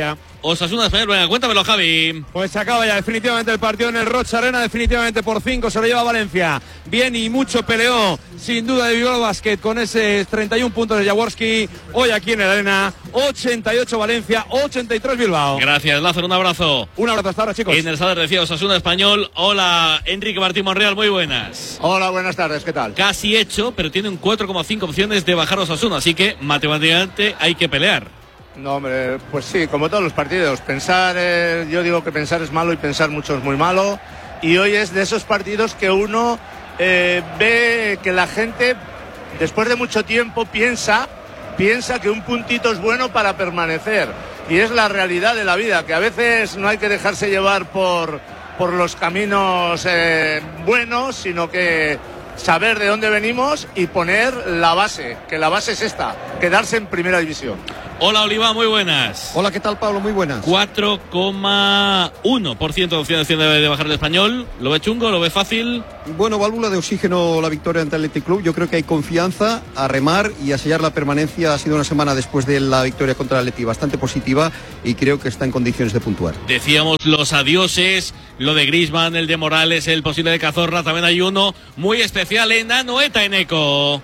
[SPEAKER 2] Osasuna Español. Venga, cuéntamelo, Javi.
[SPEAKER 14] Pues se acaba ya definitivamente el partido en el Rocha Arena, definitivamente por cinco se lo lleva Valencia. Bien y mucho peleó, sin duda, de Bilbao Basket con ese treinta y uno puntos de Jaworski. Hoy aquí en el Arena, ochenta y ocho Valencia, ochenta y tres Bilbao.
[SPEAKER 2] Gracias, Lázaro, un abrazo.
[SPEAKER 14] Un abrazo hasta ahora, chicos.
[SPEAKER 2] En el Sadar decía Osasuna Español. Hola, Enrique Martín Monreal, muy buenas.
[SPEAKER 5] Hola, buenas tardes, ¿qué tal?
[SPEAKER 2] Casi hecho, pero tiene un cuatro coma cinco opciones de bajar Osasuna, así que matemáticamente hay que pelear.
[SPEAKER 5] No, hombre, pues sí, como todos los partidos. Pensar, eh, yo digo que pensar es malo y pensar mucho es muy malo. Y hoy es de esos partidos que uno eh, ve que la gente, después de mucho tiempo, piensa, piensa que un puntito es bueno para permanecer. Y es la realidad de la vida, que a veces no hay que dejarse llevar por, por los caminos eh, buenos, sino que saber de dónde venimos y poner la base, que la base es esta, quedarse en primera división.
[SPEAKER 2] Hola, Oliva, muy buenas.
[SPEAKER 7] Hola, ¿qué tal, Pablo? Muy buenas.
[SPEAKER 2] cuatro coma uno por ciento de opciones tiene de bajar el Español. ¿Lo ve chungo? ¿Lo ve fácil?
[SPEAKER 7] Bueno, válvula de oxígeno la victoria ante el Athletic Club. Yo creo que hay confianza a remar y a sellar la permanencia. Ha sido una semana después de la victoria contra el Athletic bastante positiva y creo que está en condiciones de puntuar.
[SPEAKER 2] Decíamos los adioses, lo de Griezmann, el de Morales, el posible de Cazorla. También hay uno muy especial en Anoeta, en Eco.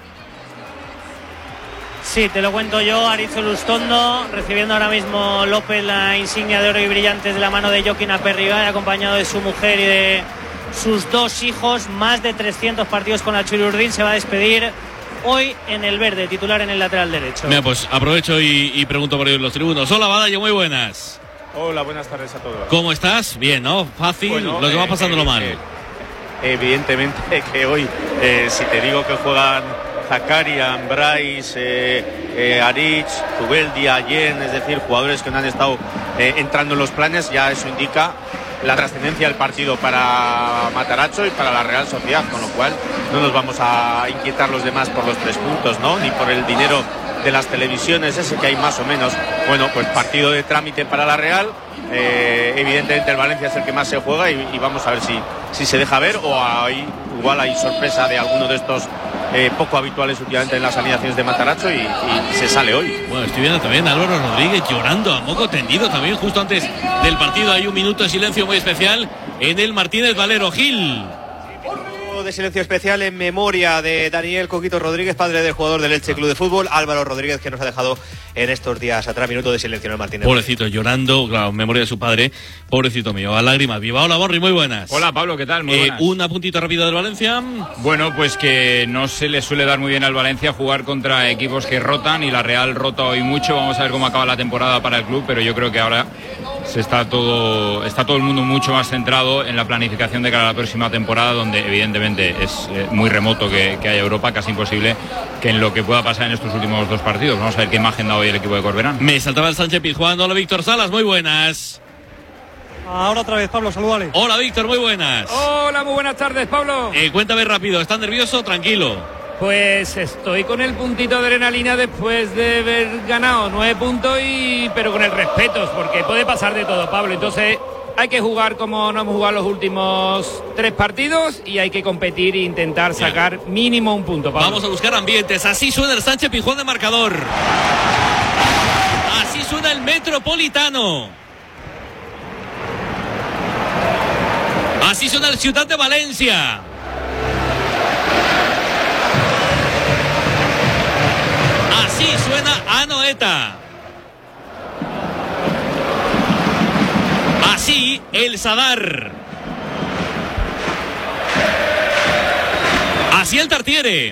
[SPEAKER 9] Sí, te lo cuento yo, Arizo Lustondo, recibiendo ahora mismo López la insignia de oro y brillantes de la mano de Joaquín Aperriba, acompañado de su mujer y de sus dos hijos. Más de trescientos partidos con la Chururdín. Se va a despedir hoy en el verde, titular en el lateral derecho.
[SPEAKER 2] Mira, pues aprovecho y, y pregunto por ellos los tribunos. Hola, Badallo, muy buenas.
[SPEAKER 10] Hola, buenas tardes a todos.
[SPEAKER 2] ¿Cómo estás? Bien, ¿no? Fácil,
[SPEAKER 10] bueno,
[SPEAKER 2] lo que
[SPEAKER 10] eh,
[SPEAKER 2] va pasándolo
[SPEAKER 10] eh,
[SPEAKER 2] mal.
[SPEAKER 10] Eh, evidentemente que hoy, eh, si te digo que juegan Zakarian, Bryce, eh, eh, Arich, Zubeldia, Allen, es decir, jugadores que no han estado eh, entrando en los planes, ya eso indica la trascendencia del partido para Matarazzo y para la Real Sociedad, con lo cual no nos vamos a inquietar los demás por los tres puntos, ¿no? Ni por el dinero de las televisiones, ese que hay más o menos. Bueno, pues partido de trámite para la Real. Eh, evidentemente el Valencia es el que más se juega y, y vamos a ver si, si se deja ver o hay, igual hay sorpresa de alguno de estos eh, poco habituales últimamente en las alineaciones de Matarazzo y, y se sale hoy.
[SPEAKER 2] Bueno, estoy viendo también a Álvaro Rodríguez llorando a moco tendido también justo antes del partido. Hay un minuto de silencio muy especial en el Martínez Valero. Gil.
[SPEAKER 11] De silencio especial en memoria de Daniel Coquito Rodríguez, padre del jugador del Elche Club de Fútbol, Álvaro Rodríguez, que nos ha dejado en estos días atrás. Minuto de silencio en el Martínez.
[SPEAKER 2] Pobrecito, llorando, claro, en memoria de su padre. Pobrecito mío, a lágrimas viva. Hola, Borri, muy buenas.
[SPEAKER 23] Hola, Pablo, ¿qué tal? Muy
[SPEAKER 2] eh,
[SPEAKER 23] buenas.
[SPEAKER 2] Un apuntito rápido del Valencia.
[SPEAKER 23] Bueno, pues que no se le suele dar muy bien al Valencia jugar contra equipos que rotan, y la Real rota hoy mucho. Vamos a ver cómo acaba la temporada para el club, pero yo creo que ahora se está todo está todo el mundo mucho más centrado en la planificación de cara a la próxima temporada, donde evidentemente es eh, muy remoto que, que haya Europa, casi imposible que en lo que pueda pasar en estos últimos dos partidos. Vamos a ver qué imagen da hoy el equipo de Corberán.
[SPEAKER 2] Me saltaba el Sánchez Pizjuán. Hola, Víctor Salas, muy buenas.
[SPEAKER 24] Ahora otra vez, Pablo, saludale.
[SPEAKER 2] Hola, Víctor, muy buenas.
[SPEAKER 24] Hola, muy buenas tardes, Pablo.
[SPEAKER 2] Eh, cuéntame rápido, ¿estás nervioso? Tranquilo.
[SPEAKER 24] Pues estoy con el puntito de adrenalina después de haber ganado nueve puntos, y pero con el respeto, porque puede pasar de todo, Pablo. Entonces hay que jugar como no hemos jugado los últimos tres partidos y hay que competir e intentar sacar Bien. mínimo un punto, Pablo.
[SPEAKER 2] Vamos a buscar ambientes. Así suena el Sánchez Pizjuán de marcador. Así suena el Metropolitano. Así suena el Ciudad de Valencia. Así suena Anoeta. Así el Sadar. Así el Tartiere.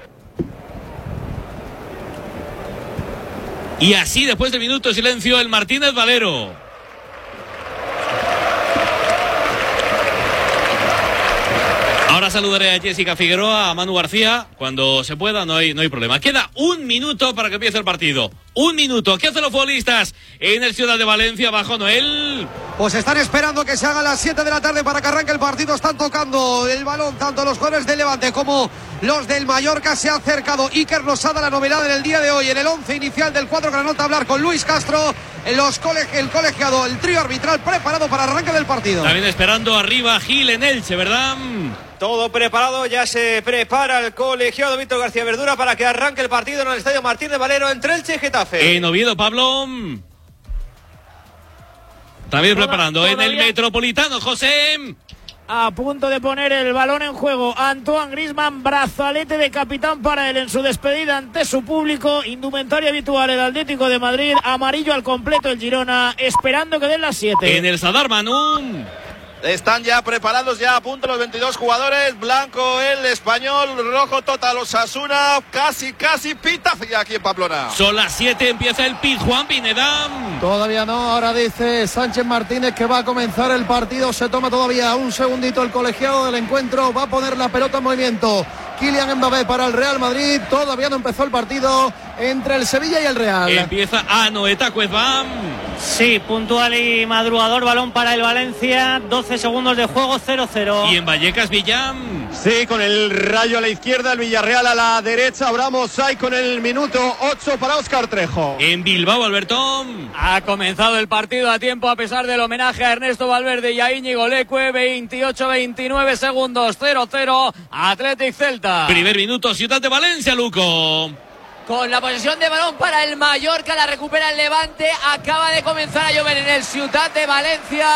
[SPEAKER 2] Y así, después de minuto de silencio, el Martínez Valero. Ahora saludaré a Jessica Figueroa, a Manu García, cuando se pueda, no hay, no hay problema. Queda un minuto para que empiece el partido. Un minuto. ¿Qué hacen los futbolistas en el Ciudad de Valencia bajo Noel?
[SPEAKER 27] Pues están esperando que se haga las siete de la tarde para que arranque el partido. Están tocando el balón tanto los jugadores del Levante como los del Mallorca. Se ha acercado Iker Losada, la novedad en el día de hoy, en el once inicial del cuadro granota, a hablar con Luis Castro. Los coleg- el colegiado, el trío arbitral preparado para el arranque del partido.
[SPEAKER 2] También esperando arriba Gil en Elche, ¿verdad?
[SPEAKER 11] Todo preparado, ya se prepara el colegiado Víctor García Verdura para que arranque el partido en el Estadio Martínez Valero entre Elche y Getafe.
[SPEAKER 2] En Oviedo, Pablo. También
[SPEAKER 9] Toda,
[SPEAKER 2] preparando
[SPEAKER 9] todavía...
[SPEAKER 2] en el Metropolitano, José.
[SPEAKER 9] A punto de poner el balón en juego Antoine Griezmann, brazalete de capitán para él en su despedida ante su público. Indumentaria habitual el Atlético de Madrid, amarillo al completo el Girona, esperando que den las siete.
[SPEAKER 2] En el Sadar Manum.
[SPEAKER 5] Están ya preparados, ya a punto los veintidós jugadores. Blanco el español, rojo total Osasuna. Casi, casi pita aquí en Pamplona.
[SPEAKER 2] Son las siete, empieza el pit. Juan Pineda.
[SPEAKER 27] Todavía no, ahora dice Sánchez Martínez que va a comenzar el partido. Se toma todavía un segundito el colegiado del encuentro. Va a poner la pelota en movimiento Kylian Mbappé para el Real Madrid. Todavía no empezó el partido entre el Sevilla y el Real.
[SPEAKER 2] Empieza Anoeta Cuezbam.
[SPEAKER 9] Sí, puntual y madrugador, balón para el Valencia, doce segundos de juego, cero cero.
[SPEAKER 2] Y en Vallecas, Villam.
[SPEAKER 14] Sí, con el Rayo a la izquierda, el Villarreal a la derecha. Abramos ahí con el minuto ocho para Óscar Trejo.
[SPEAKER 2] En Bilbao, Albertón.
[SPEAKER 24] Ha comenzado el partido a tiempo a pesar del homenaje a Ernesto Valverde y a Íñigo Leque. veintiocho veintinueve segundos, cero cero. Athletic Celta.
[SPEAKER 2] Primer minuto, Ciudad de Valencia, Luco.
[SPEAKER 8] Con la posesión de balón para el Mallorca, la recupera el Levante. Acaba de comenzar a llover en el Ciudad de Valencia.